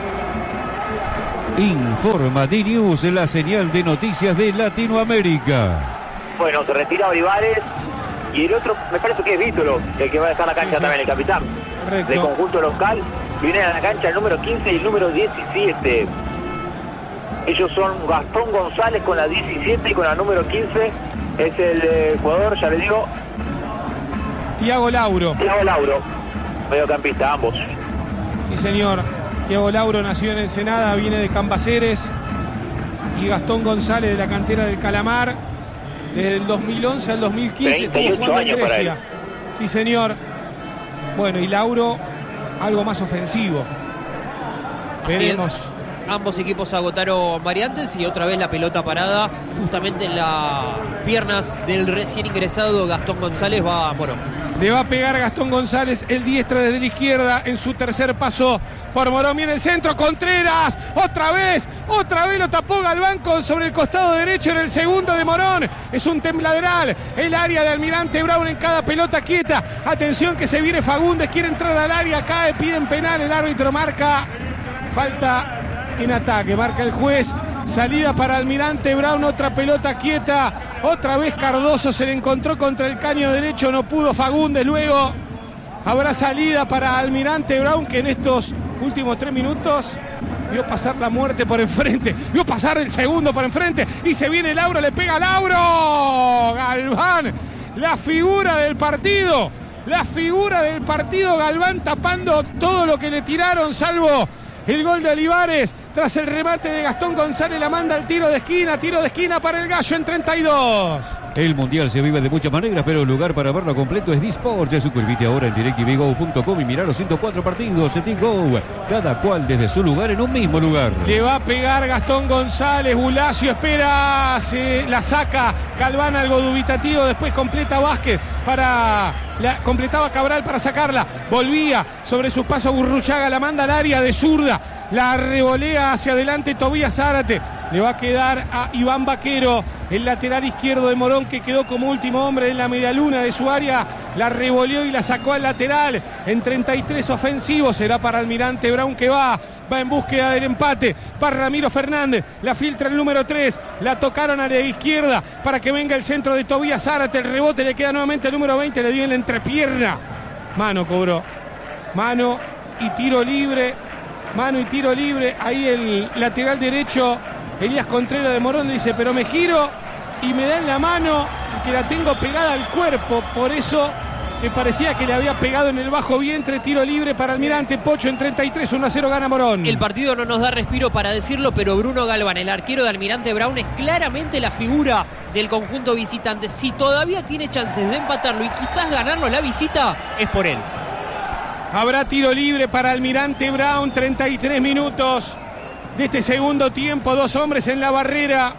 Informa D-News, la señal de noticias de Latinoamérica. Bueno, se retira Olivares y el otro me parece que es Vítolo, el que va a dejar la cancha también, el capitán. Correcto. Del conjunto local. Viene a la cancha el número 15 y el número 17. Ellos son Gastón González con la 17 y con la número 15 es el jugador, ya le digo, Thiago Lauro. Thiago Lauro, mediocampista, ambos. Sí, señor. Thiago Lauro nació en Ensenada, viene de Cambaceres. Y Gastón González de la cantera del Calamar. Desde el 2011 al 2015 estuvo 38 jugando en años para Grecia. él. Sí, señor. Bueno, y Lauro, algo más ofensivo. Así Veremos. es. Ambos equipos agotaron variantes y otra vez la pelota parada justamente en las piernas del recién ingresado Gastón González. Va a Morón. Le va a pegar Gastón González, el diestro desde la izquierda en su tercer paso por Morón. Viene el centro, Contreras, otra vez lo tapó Galván sobre el costado derecho en el segundo de Morón. Es un tembladeral, el área de Almirante Brown en cada pelota quieta. Atención que se viene Fagundes, quiere entrar al área, cae, piden penal, el árbitro marca falta en ataque, marca el juez. Salida para Almirante Brown, otra pelota quieta. Otra vez Cardoso se le encontró contra el caño derecho, no pudo Fagundes. Luego habrá salida para Almirante Brown, que en estos últimos 3 minutos vio pasar la muerte por enfrente, vio pasar el segundo por enfrente. Y se viene Lauro, le pega Lauro. Galván, la figura del partido. La figura del partido, Galván tapando todo lo que le tiraron, salvo el gol de Olivares. Tras el remate de Gastón González, la manda al tiro de esquina para el Gallo en 32. El Mundial se vive de muchas maneras, pero el lugar para verlo completo es D-Sports. Suscríbete ahora en DirecTVGo.com y mirá los 104 partidos en D-Go, cada cual desde su lugar en un mismo lugar. Le va a pegar Gastón González, Bulacio espera, se la saca Galván, algo dubitativo, después completa Vázquez completaba Cabral para sacarla, volvía sobre sus pasos Burruchaga, la manda al área de zurda, la revolea hacia adelante Tobías Zárate, le va a quedar a Iván Vaquero, el lateral izquierdo de Morón, que quedó como último hombre en la medialuna de su área, la revoleó y la sacó al lateral en 33 ofensivos. Será para Almirante Brown, que va en búsqueda del empate. Para Ramiro Fernández, la filtra el número 3, la tocaron a la izquierda para que venga el centro de Tobías Zárate, el rebote le queda nuevamente el número 20, le dio en la entrepierna, mano cobró, mano y tiro libre, ahí el lateral derecho Elías Contreras de Morón dice, pero me giro y me dan la mano que la tengo pegada al cuerpo, por eso que parecía que le había pegado en el bajo vientre. Tiro libre para Almirante. Pocho en 33, 1-0 gana Morón. El partido no nos da respiro para decirlo, pero Bruno Galván, el arquero de Almirante Brown, es claramente la figura del conjunto visitante. Si todavía tiene chances de empatarlo y quizás ganarlo la visita, es por él. Habrá tiro libre para Almirante Brown, 33 minutos de este segundo tiempo. 2 hombres en la barrera,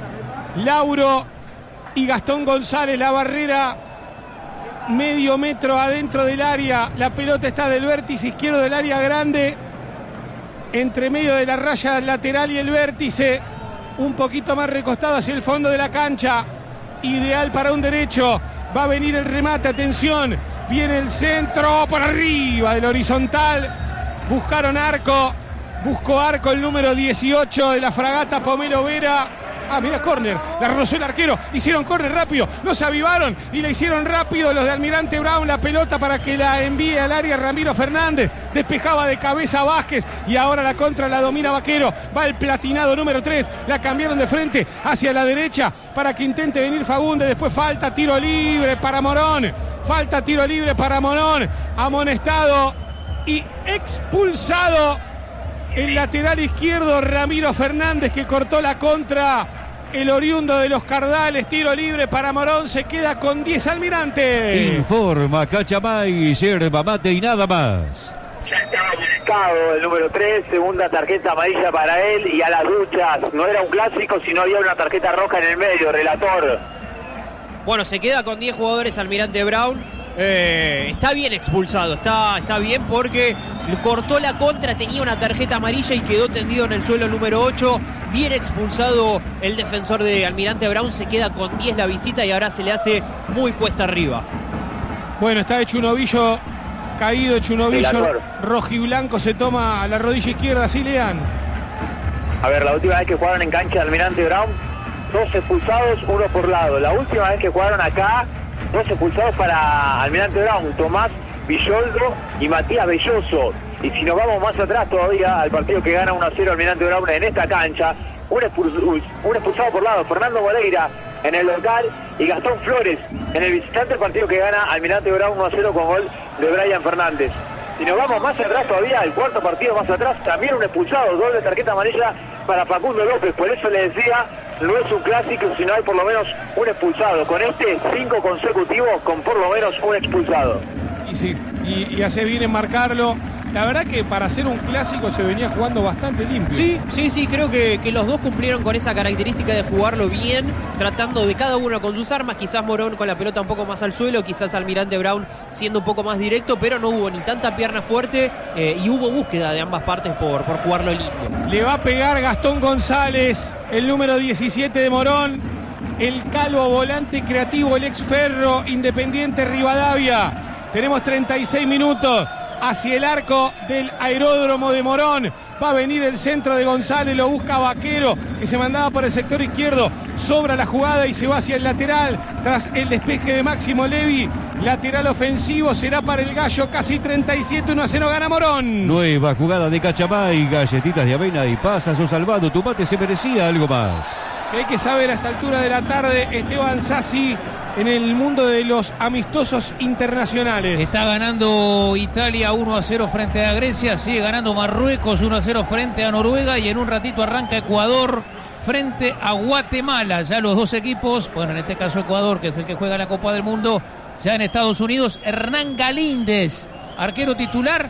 Lauro y Gastón González. La barrera medio metro adentro del área, la pelota está del vértice izquierdo del área grande, entre medio de la raya lateral y el vértice, un poquito más recostado hacia el fondo de la cancha, ideal para un derecho. Va a venir el remate, atención, viene el centro por arriba del horizontal, buscaron arco, buscó arco el número 18 de la fragata Pomelo Vera. Ah, mira, córner, la rozó el arquero, hicieron córner rápido, no se avivaron y la hicieron rápido los de Almirante Brown, la pelota para que la envíe al área Ramiro Fernández, despejaba de cabeza Vázquez y ahora la contra la domina Vaquero, va el platinado número 3, la cambiaron de frente hacia la derecha para que intente venir Fagundes, después falta tiro libre para Morón, amonestado y expulsado el lateral izquierdo Ramiro Fernández, que cortó la contra, el oriundo de los Cardales. Tiro libre para Morón, se queda con 10 Almirante. Informa Cachamay, yerba mate y nada más. Ya estaba buscado el número 3, segunda tarjeta amarilla para él y a las duchas. No era un clásico, sino había una tarjeta roja en el medio, relator. Bueno, se queda con 10 jugadores Almirante Brown. Está bien expulsado, está bien porque cortó la contra, tenía una tarjeta amarilla y quedó tendido en el suelo el número 8. Bien expulsado el defensor de Almirante Brown, se queda con 10 la visita y ahora se le hace muy cuesta arriba. Bueno, está hecho un ovillo caído, hecho un ovillo rojiblanco, se toma la rodilla izquierda, ¿sí, Lean? A ver, la última vez que jugaron en cancha de Almirante Brown, 2 expulsados, 1 por lado. La última vez que jugaron acá, 2 expulsados para Almirante Brown, Tomás Villoldo y Matías Belloso. Y si nos vamos más atrás todavía, al partido que gana 1-0 Almirante Brown en esta cancha, un expulsado por lado, Fernando Moreira en el local y Gastón Flores en el visitante, el partido que gana Almirante Brown 1-0 con gol de Brian Fernández. Si nos vamos más atrás todavía, el cuarto partido más atrás, también un expulsado, doble tarjeta amarilla para Facundo López. Por eso le decía, no es un clásico, sino hay por lo menos un expulsado. Con 5 consecutivos con por lo menos un expulsado. Y sí, y hace bien en marcarlo. La verdad que para hacer un clásico se venía jugando bastante limpio. Sí, creo que los dos cumplieron con esa característica de jugarlo bien, tratando de cada uno con sus armas. Quizás Morón con la pelota un poco más al suelo, quizás Almirante Brown siendo un poco más directo, pero no hubo ni tanta pierna fuerte y hubo búsqueda de ambas partes por jugarlo limpio. Le va a pegar Gastón González, el número 17 de Morón, el calvo volante creativo, el ex Ferro, Independiente Rivadavia. Tenemos 36 minutos. Hacia el arco del aeródromo de Morón va a venir el centro de González, lo busca Vaquero, que se mandaba por el sector izquierdo, sobra la jugada y se va hacia el lateral tras el despeje de Máximo Levi. Lateral ofensivo será para el Gallo, casi 37, 1-0 gana Morón. Nueva jugada de Cachamay, galletitas de avena y pasas o salvado, tu mate se merecía algo más. Que hay que saber a esta altura de la tarde, Esteban Sassi en el mundo de los amistosos internacionales. Está ganando Italia 1-0 frente a Grecia, sigue ganando Marruecos 1-0 frente a Noruega y en un ratito arranca Ecuador frente a Guatemala. Ya los dos equipos, bueno, en este caso Ecuador, que es el que juega la Copa del Mundo, ya en Estados Unidos. Hernán Galíndez, arquero titular,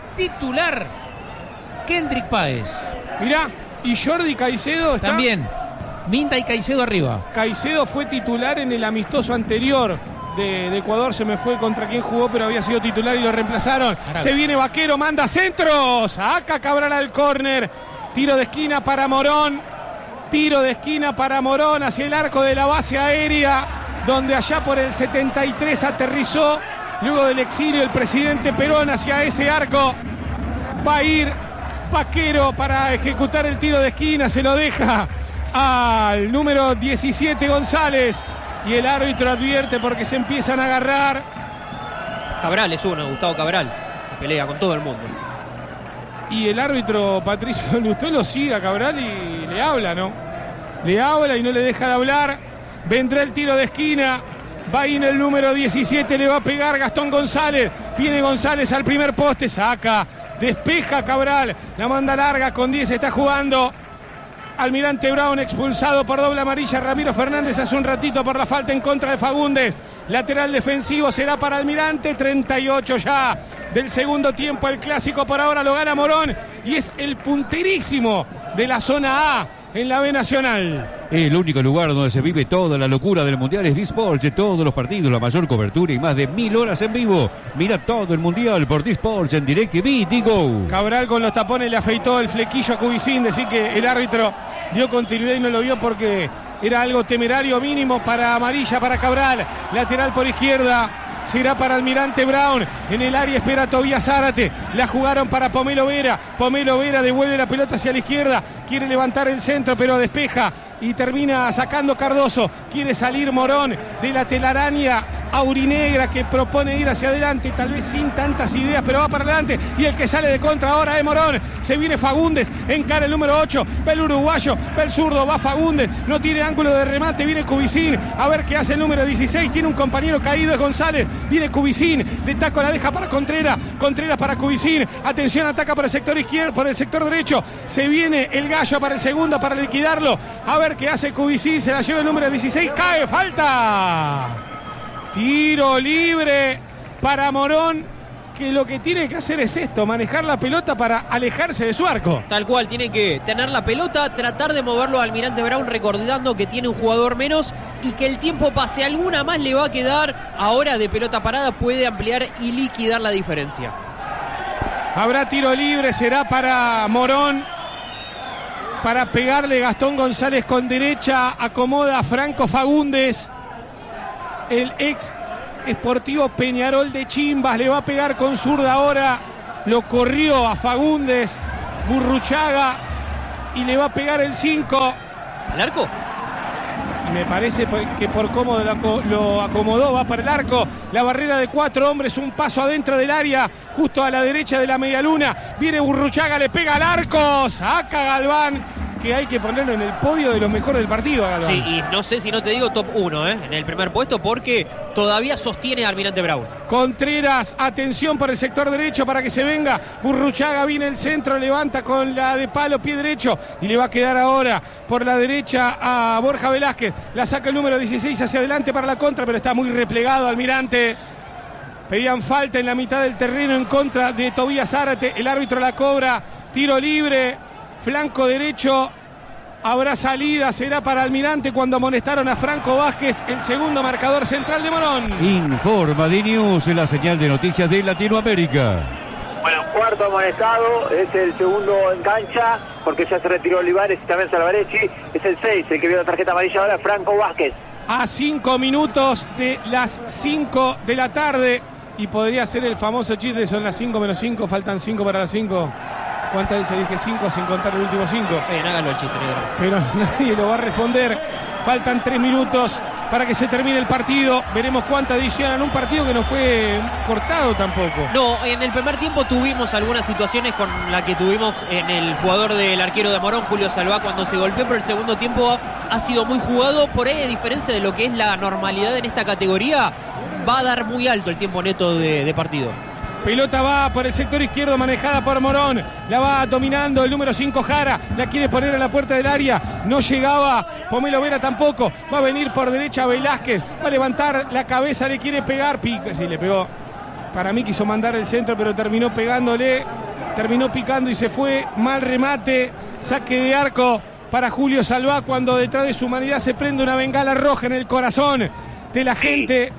Kendrick Páez. Mirá, y Jordi Caicedo está... También. Minda y Caicedo arriba. Caicedo fue titular en el amistoso anterior de Ecuador, se me fue contra quién jugó, pero había sido titular y lo reemplazaron. Caraca. Se viene Vaquero, manda centros. Acá Cabral al córner. Tiro de esquina para Morón. Hacia el arco de la base aérea, donde allá por el 73 aterrizó, luego del exilio, el presidente Perón hacia ese arco. Va a ir Vaquero para ejecutar el tiro de esquina, se lo deja al número 17 González y el árbitro advierte porque se empiezan a agarrar. Cabral es uno, Gustavo Cabral, se pelea con todo el mundo. Y el árbitro Patricio Lustó lo sigue a Cabral y le habla, ¿no? Le habla y no le deja de hablar. Vendrá el tiro de esquina. Va in el número 17, le va a pegar Gastón González. Viene González al primer poste, saca, despeja Cabral. La manda larga, con 10 está jugando Almirante Brown, expulsado por doble amarilla Ramiro Fernández hace un ratito por la falta en contra de Fagundes. Lateral defensivo será para Almirante, 38 ya del segundo tiempo. El clásico por ahora lo gana Morón y es el punterísimo de la zona A en la B Nacional. El único lugar donde se vive toda la locura del Mundial es Disports. Todos los partidos, la mayor cobertura y más de 1000 horas en vivo. Mira todo el Mundial por Disports en DirecTV Go. Cabral con los tapones le afeitó el flequillo a Cubicín. Decir que el árbitro dio continuidad y no lo vio porque era algo temerario mínimo para amarilla para Cabral. Lateral por izquierda. Será para Almirante Brown. En el área espera Tobías Zárate. La jugaron para Pomelo Vera. Pomelo Vera devuelve la pelota hacia la izquierda. Quiere levantar el centro, pero despeja. Y termina sacando Cardoso. Quiere salir Morón de la telaraña aurinegra que propone ir hacia adelante. Tal vez sin tantas ideas, pero va para adelante. Y el que sale de contra ahora es Morón. Se viene Fagundes. Encara el número 8. Va el uruguayo. Va el zurdo. Va Fagundes. No tiene ángulo de remate. Viene Cubicín. A ver qué hace el número 16. Tiene un compañero caído. Es González. Viene Cubicín. De taco la deja para Contreras. Contreras para Cubicín. Atención, ataca por el sector izquierdo. Por el sector derecho. Se viene el Gallo para el segundo para liquidarlo. A ver qué hace Cubicín. Se la lleva el número 16. Cae. Falta. Tiro libre para Morón, que lo que tiene que hacer es esto, manejar la pelota para alejarse de su arco. Tal cual, tiene que tener la pelota, tratar de moverlo a Almirante Brown, recordando que tiene un jugador menos y que el tiempo pase. Alguna más le va a quedar. Ahora de pelota parada puede ampliar y liquidar la diferencia. Habrá tiro libre, será para Morón. Para pegarle Gastón González con derecha, acomoda a Franco Fagundes, el ex Sportivo Peñarol de Chimbas, le va a pegar con zurda ahora, lo corrió a Fagundes, Burruchaga, y le va a pegar el 5. ¿Al arco? Me parece que por cómo lo acomodó, va para el arco. La barrera de 4 hombres, un paso adentro del área, justo a la derecha de la medialuna. Viene Burruchaga, le pega al arco, saca Galván, que hay que ponerlo en el podio de los mejores del partido, Galván. Sí, y no sé si no te digo top 1 en el primer puesto, porque todavía sostiene a Almirante Brown. Contreras, atención por el sector derecho para que se venga. Burruchaga viene el centro, levanta con la de palo, pie derecho, y le va a quedar ahora por la derecha a Borja Velázquez. La saca el número 16 hacia adelante para la contra, pero está muy replegado Almirante. Pedían falta en la mitad del terreno en contra de Tobías Zárate. El árbitro la cobra. Tiro libre, flanco derecho. Habrá salida, será para Almirante cuando amonestaron a Franco Vázquez, el segundo marcador central de Morón. Informa D-News, la señal de noticias de Latinoamérica. Bueno, cuarto amonestado, es el segundo en cancha, porque ya se retiró Olivares y también Salvarezzi. Es el 6, el que vio la tarjeta amarilla ahora, Franco Vázquez. A 5 minutos de las 5 de la tarde, y podría ser el famoso chiste, son las 5 menos 5, faltan 5 para las 5. ¿Cuántas veces dije 5 sin contar el último 5? Bien, hágalo el chiste, negro. Pero nadie lo va a responder. Faltan 3 minutos para que se termine el partido. Veremos cuánto adicionan. Un partido que no fue cortado tampoco. No, en el primer tiempo tuvimos algunas situaciones con la que tuvimos en el jugador del arquero de Morón, Julio Salvá, cuando se golpeó, pero el segundo tiempo ha sido muy jugado. Por ahí, a diferencia de lo que es la normalidad en esta categoría, va a dar muy alto el tiempo neto de partido. Pelota va por el sector izquierdo, manejada por Morón. La va dominando el número 5 Jara. La quiere poner a la puerta del área. No llegaba Pomelo Vera tampoco. Va a venir por derecha Velázquez. Va a levantar la cabeza, le quiere pegar. Pica, sí, le pegó. Para mí quiso mandar el centro, pero terminó pegándole. Terminó picando y se fue. Mal remate. Saque de arco para Julio Salvá cuando detrás de su humanidad se prende una bengala roja en el corazón de la gente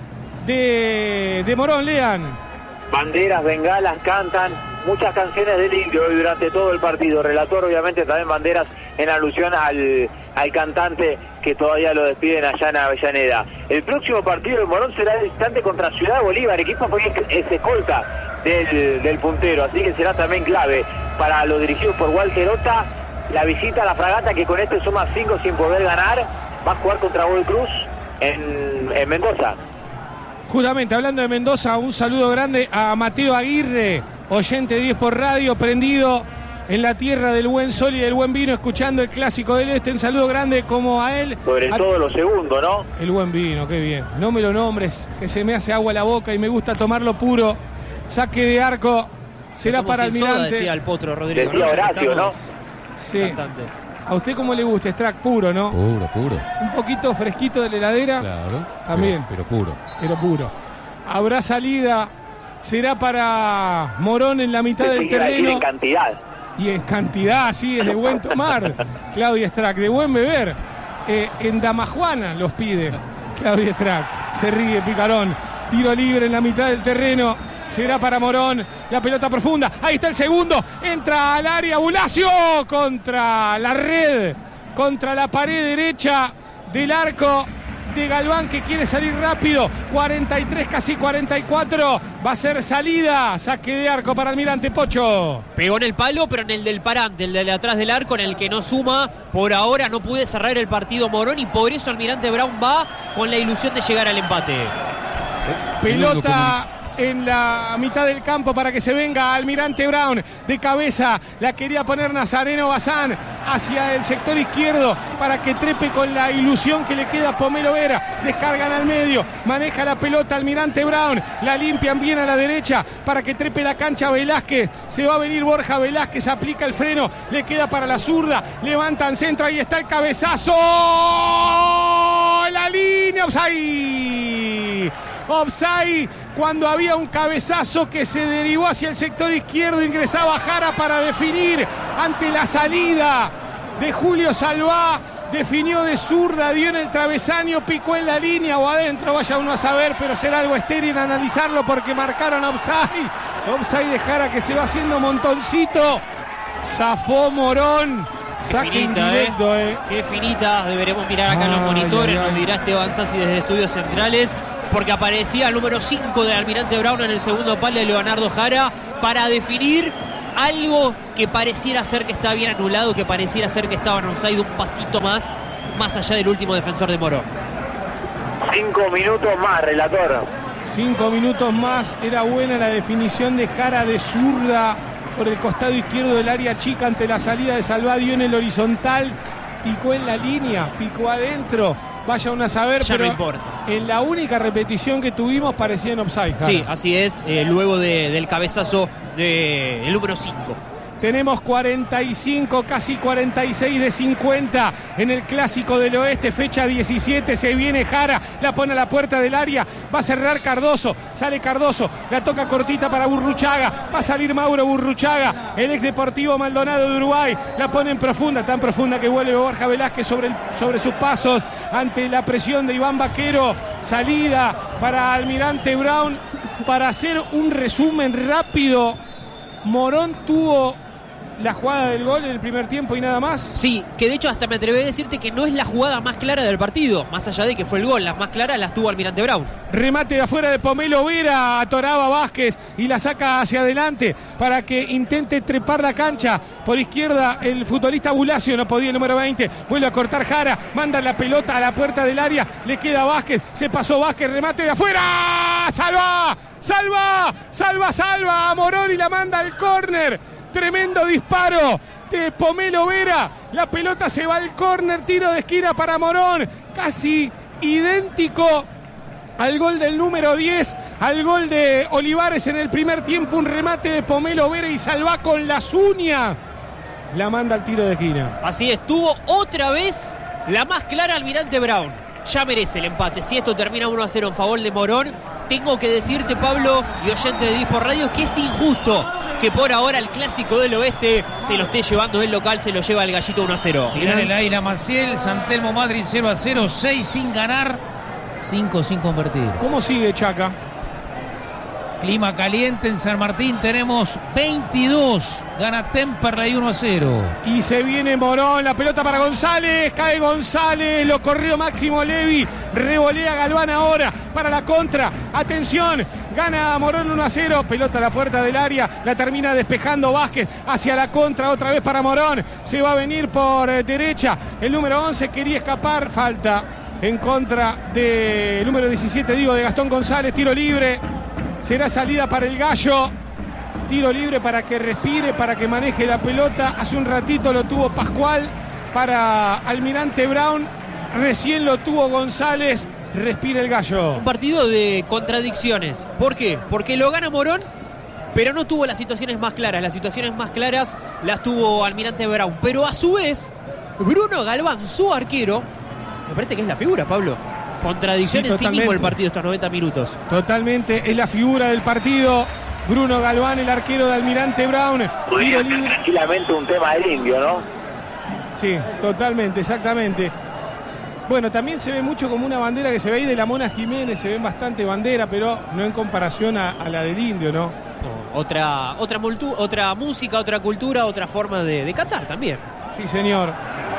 de Morón. Lean. Banderas, bengalas, cantan muchas canciones del indio hoy durante todo el partido. Relator, obviamente, también banderas en alusión al cantante que todavía lo despiden allá en Avellaneda. El próximo partido de Morón será el instante contra Ciudad Bolívar, equipo que es escolta del puntero, así que será también clave para los dirigidos por Walter Ota. La visita a la Fragata, que con este suma 5 sin poder ganar, va a jugar contra Godoy Cruz en Mendoza. Justamente hablando de Mendoza, un saludo grande a Mateo Aguirre, oyente de 10 por radio, prendido en la tierra del buen sol y del buen vino, escuchando el clásico del Este. Un saludo grande como a él. Sobre todo lo segundo, ¿no? El buen vino, qué bien. No me lo nombres, que se me hace agua la boca y me gusta tomarlo puro. Saque de arco, será para Almirante. Decía el Potro Rodrigo, decía Horacio, ¿no? Sí. Cantantes. ¿A usted cómo le gusta? Strack puro, ¿no? Puro, puro. Un poquito fresquito de la heladera. Claro. También. Pero puro. Pero puro. Habrá salida. Será para Morón en la mitad del terreno. En cantidad. Y en cantidad, sí, es de buen tomar. Claudia Strack, de buen beber. En Damajuana los pide Claudia Strack. Se ríe Picarón. Tiro libre en la mitad del terreno. Será para Morón, la pelota profunda, ahí está el segundo, entra al área Bulacio, contra la red, contra la pared derecha del arco de Galván, que quiere salir rápido. 43, casi 44, va a ser salida, saque de arco para Almirante. Pocho. Pegó en el palo, pero en el del parante, el de atrás del arco, en el que no suma. Por ahora no puede cerrar el partido Morón y por eso Almirante Brown va con la ilusión de llegar al empate. Pelota en la mitad del campo para que se venga Almirante Brown de cabeza, la quería poner Nazareno Bazán hacia el sector izquierdo para que trepe con la ilusión que le queda a Pomelo Vera. Descargan al medio, maneja la pelota Almirante Brown, la limpian bien a la derecha para que trepe la cancha Velázquez. Se va a venir Borja Velázquez, aplica el freno, le queda para la zurda, levantan centro, ahí está el cabezazo, la línea, offside cuando había un cabezazo que se derivó hacia el sector izquierdo, ingresaba Jara para definir ante la salida de Julio Salvá, definió de zurda, dio en el travesaño, picó en la línea o adentro, vaya uno a saber, pero será algo estéril analizarlo porque marcaron offside de Jara que se va haciendo montoncito, zafó Morón. Qué finita, Qué finita, deberemos mirar acá en los monitores, nos dirá Esteban Sassi desde Estudios Centrales, porque aparecía el número 5 de Almirante Brown en el segundo pal de Leonardo Jara para definir algo que pareciera ser que está bien anulado, que pareciera ser que estaba en offside un pasito más allá del último defensor de Morón. 5 minutos más, relator. 5 minutos más, era buena la definición de Jara de zurda por el costado izquierdo del área chica ante la salida de Salvá, dio en el horizontal, picó en la línea, picó adentro. Vaya uno a saber, ya pero no importa. En la única repetición que tuvimos parecía en offside. Jara. Sí, así es, luego del cabezazo del número 5. Tenemos 45, casi 46 de 50 en el Clásico del Oeste, fecha 17, se viene Jara, la pone a la puerta del área, va a cerrar Cardoso, sale Cardoso, la toca cortita para Burruchaga, va a salir Mauro Burruchaga, el ex Deportivo Maldonado de Uruguay, la pone en profunda, tan profunda que vuelve Borja Velázquez sobre sus pasos, ante la presión de Iván Vaquero, salida para Almirante Brown. Para hacer un resumen rápido, Morón tuvo la jugada del gol en el primer tiempo y nada más. Sí, que de hecho hasta me atreví a decirte que no es la jugada más clara del partido, más allá de que fue el gol, las más claras las tuvo Almirante Brown. Remate de afuera de Pomelo Vera, atoraba Vázquez y la saca hacia adelante para que intente trepar la cancha. Por izquierda el futbolista Bulacio, no podía el número 20, vuelve a cortar Jara, manda la pelota a la puerta del área, le queda Vázquez, se pasó Vázquez, remate de afuera, salva a Morón y la manda al córner. Tremendo disparo de Pomelo Vera, la pelota se va al córner, tiro de esquina para Morón, casi idéntico al gol del número 10, al gol de Olivares en el primer tiempo, un remate de Pomelo Vera y Salvá con las uñas, la manda al tiro de esquina. Así estuvo otra vez la más clara Almirante Brown, ya merece el empate, si esto termina 1-0 en favor de Morón, tengo que decirte, Pablo y oyente de Dispor Radio, que es injusto que por ahora el Clásico del Oeste se lo esté llevando el local, se lo lleva el Gallito 1-0. Tirar el Águila Maciel, San Telmo Madrid 0-0, 6 sin ganar, 5 sin convertir. ¿Cómo sigue Chaca? Clima caliente en San Martín, tenemos 22, gana Temperley 1-0. Y se viene Morón, la pelota para González, cae González, lo corrió Máximo Levi, revolea Galván ahora para la contra, atención, gana Morón 1-0, pelota a la puerta del área, la termina despejando Vázquez hacia la contra, otra vez para Morón, se va a venir por derecha, el número 11 quería escapar, falta en contra del número 17, de Gastón González, tiro libre. Será salida para el Gallo, tiro libre para que respire, para que maneje la pelota. Hace un ratito lo tuvo Pascual para Almirante Brown, recién lo tuvo González, respira el Gallo. Un partido de contradicciones. ¿Por qué? Porque lo gana Morón, pero no tuvo las situaciones más claras. Las situaciones más claras las tuvo Almirante Brown. Pero a su vez, Bruno Galván, su arquero, me parece que es la figura, Pablo. Contradicción en sí mismo el partido estos 90 minutos. Totalmente, es la figura del partido. Bruno Galván, el arquero de Almirante Brown. Podría ser tranquilamente un tema del Indio, ¿no? Sí, totalmente, exactamente. Bueno, también se ve mucho como una bandera que se ve ahí de la Mona Jiménez, se ven bastante bandera, pero no en comparación a la del Indio, ¿no? Otra música, otra cultura, otra forma de cantar también. Sí, señor.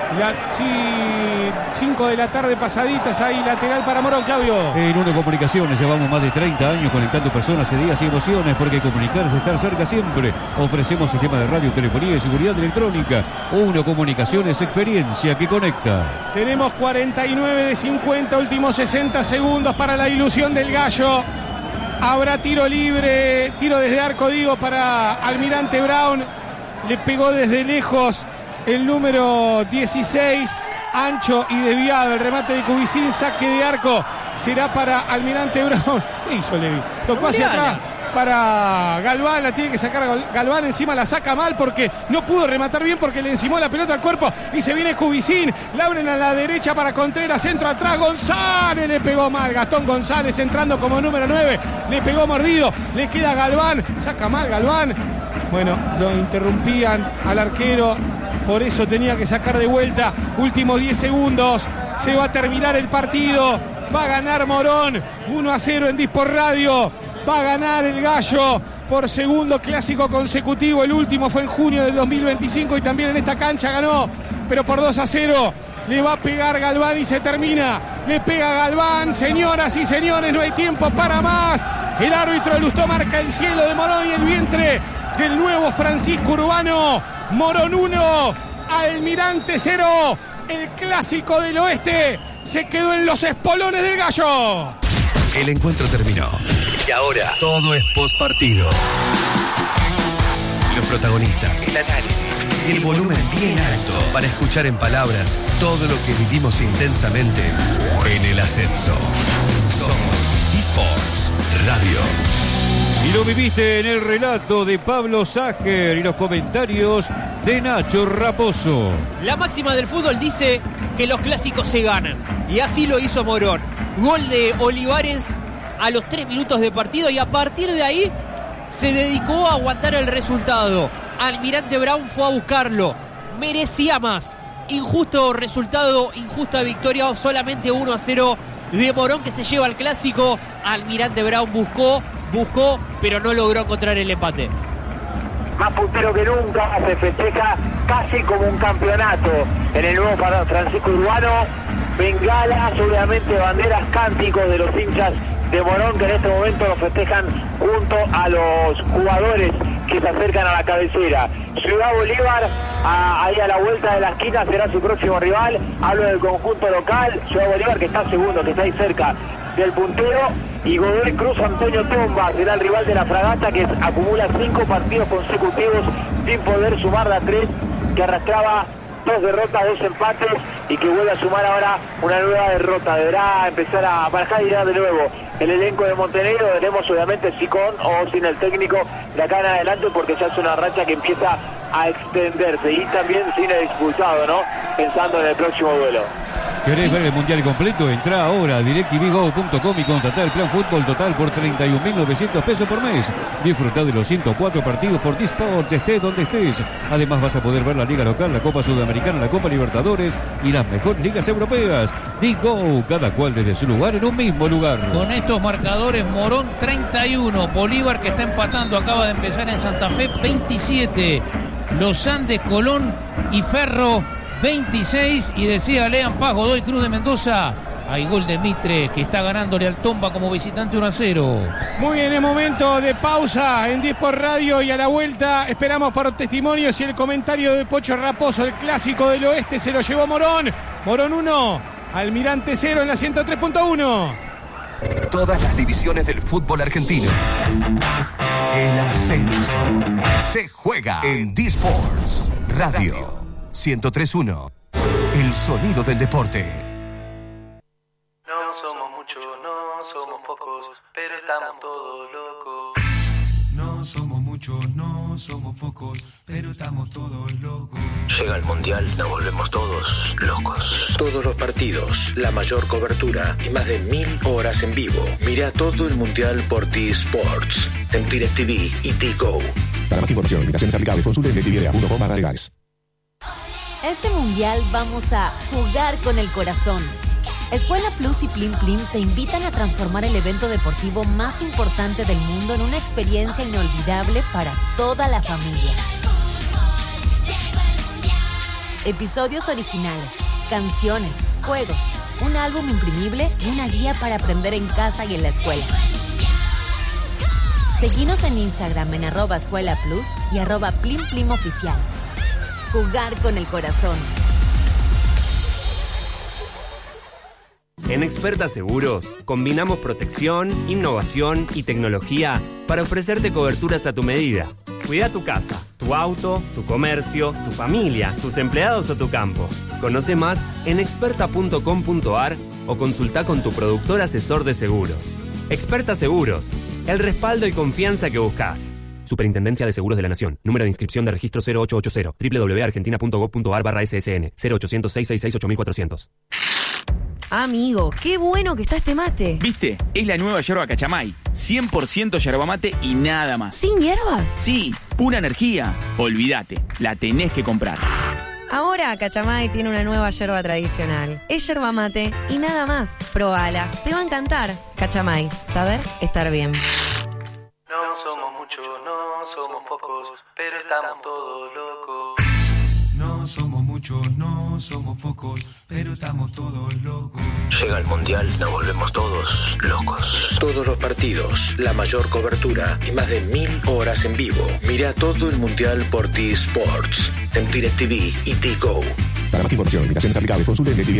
5 de la tarde pasaditas, ahí lateral para Morón, Claudio. En Uno Comunicaciones llevamos más de 30 años conectando personas, ideas y emociones, porque comunicarse, estar cerca siempre. Ofrecemos sistemas de radio, telefonía y seguridad electrónica. Uno Comunicaciones, experiencia que conecta. Tenemos 49 de 50, últimos 60 segundos para la ilusión del Gallo. Habrá tiro libre, tiro desde arco, para Almirante Brown. Le pegó desde lejos el número 16, ancho y desviado, el remate de Cubicín, saque de arco, será para Almirante Brown. ¿Qué hizo Levi? Tocó hacia atrás, para Galván, la tiene que sacar Galván, encima la saca mal porque no pudo rematar bien porque le encimó la pelota al cuerpo y se viene Kubicín, la abren a la derecha para Contreras, centro atrás, González le pegó mal, Gastón González entrando como número 9, le pegó mordido, le queda Galván, saca mal Galván, bueno, lo interrumpían al arquero, por eso tenía que sacar de vuelta, últimos 10 segundos, se va a terminar el partido, va a ganar Morón, 1-0 en Disport Radio. Va a ganar el Gallo por segundo clásico consecutivo. El último fue en junio del 2025 y también en esta cancha ganó, pero por 2-0. Le va a pegar Galván y se termina. Le pega Galván, señoras y señores, no hay tiempo para más. El árbitro Lustó marca el cielo de Morón y el vientre del nuevo Francisco Urbano. Morón 1, Almirante 0. El clásico del oeste se quedó en los espolones del Gallo. El encuentro terminó. Y ahora todo es postpartido. Los protagonistas, el análisis y el volumen bien alto para escuchar en palabras todo lo que vivimos intensamente en el ascenso. Somos eSports Radio. Y lo viviste en el relato de Pablo Ságer y los comentarios de Nacho Raposo. La máxima del fútbol dice que los clásicos se ganan. Y así lo hizo Morón. Gol de Olivares a los 3 minutos de partido y a partir de ahí se dedicó a aguantar el resultado. Almirante Brown fue a buscarlo. Merecía más. Injusto resultado, injusta victoria, solamente 1-0 de Morón que se lleva al clásico. Almirante Brown buscó, pero no logró encontrar el empate. Más puntero que nunca, se festeja casi como un campeonato en el nuevo Francisco Urbano. Bengalas, obviamente banderas, cánticos de los hinchas de Morón que en este momento lo festejan junto a los jugadores que se acercan a la cabecera. Ciudad Bolívar, ahí a la vuelta de la esquina será su próximo rival. Hablo del conjunto local, Ciudad Bolívar que está segundo, que está ahí cerca del puntero, y Godoy Cruz Antonio Tomba será el rival de la Fragata que acumula 5 partidos consecutivos sin poder sumar la 3 que arrastraba 2 derrotas, 2 empates y que vuelve a sumar ahora una nueva derrota. Deberá empezar a barajar y de nuevo el elenco de Montenegro. Veremos obviamente si con o sin el técnico de acá en adelante, porque ya es una racha que empieza a extenderse y también sin el expulsado, ¿no? Pensando en el próximo duelo. ¿Querés ver el mundial completo? Entrá ahora a DirecTVGo.com y contratá el plan fútbol total por 31.900 pesos por mes. Disfrutá de los 104 partidos por Disports, estés donde estés. Además vas a poder ver la Liga Local, la Copa Sudamericana, la Copa Libertadores y las mejores ligas europeas. Digo, cada cual desde su lugar en un mismo lugar. Con estos marcadores, Morón 31, Bolívar que está empatando, acaba de empezar en Santa Fe 27, Los Andes, Colón y Ferro 26, y decía Lean Paz, Godoy Cruz de Mendoza. Hay gol de Mitre que está ganándole al Tomba como visitante 1-0. Muy bien, es momento de pausa en Disport Radio y a la vuelta esperamos para testimonios y el comentario de Pocho Raposo. El clásico del oeste se lo llevó Morón. Morón 1, Almirante 0 en la 103.1. Todas las divisiones del fútbol argentino. El ascenso se juega en Disports Radio 103.1. El sonido del deporte. No somos muchos, no somos pocos, pero estamos todos locos. No somos muchos, no somos pocos, pero estamos todos locos. Llega el Mundial, nos volvemos todos locos. Todos los partidos, la mayor cobertura y más de 1000 horas en vivo. Mira todo el Mundial por T-Sports, en DirecTV y T-Go. Para más información, invitaciones aplicables, consulte en DirecTV.com/legales. Este mundial vamos a jugar con el corazón. Escuela Plus y Plim Plim te invitan a transformar el evento deportivo más importante del mundo en una experiencia inolvidable para toda la familia. Episodios originales, canciones, juegos, un álbum imprimible y una guía para aprender en casa y en la escuela. Seguinos en Instagram en @escuelaplus y @PlimPlimOficial. Jugar con el corazón. En Experta Seguros, combinamos protección, innovación y tecnología para ofrecerte coberturas a tu medida. Cuida tu casa, tu auto, tu comercio, tu familia, tus empleados o tu campo. Conoce más en experta.com.ar o consulta con tu productor asesor de seguros. Experta Seguros, el respaldo y confianza que buscas. Superintendencia de Seguros de la Nación. Número de inscripción de registro 0880. www.argentina.gov.ar/ssn 0800-666-8400. Amigo, qué bueno que está este mate. ¿Viste? Es la nueva yerba Cachamay. 100% yerba mate y nada más. ¿Sin hierbas? Sí, pura energía. Olvídate, la tenés que comprar. Ahora Cachamay tiene una nueva yerba tradicional. Es yerba mate y nada más. Probala, te va a encantar. Cachamay, saber estar bien. No somos muchos, no somos pocos, pero estamos todos locos. No somos muchos, no somos pocos, pero estamos todos locos. Llega el Mundial, nos volvemos todos locos. Todos los partidos, la mayor cobertura y más de 1000 horas en vivo. Mira todo el Mundial por T-Sports, en DirecTV y T-Go. Para más información, invitaciones aplicables, consulte en DirecTV.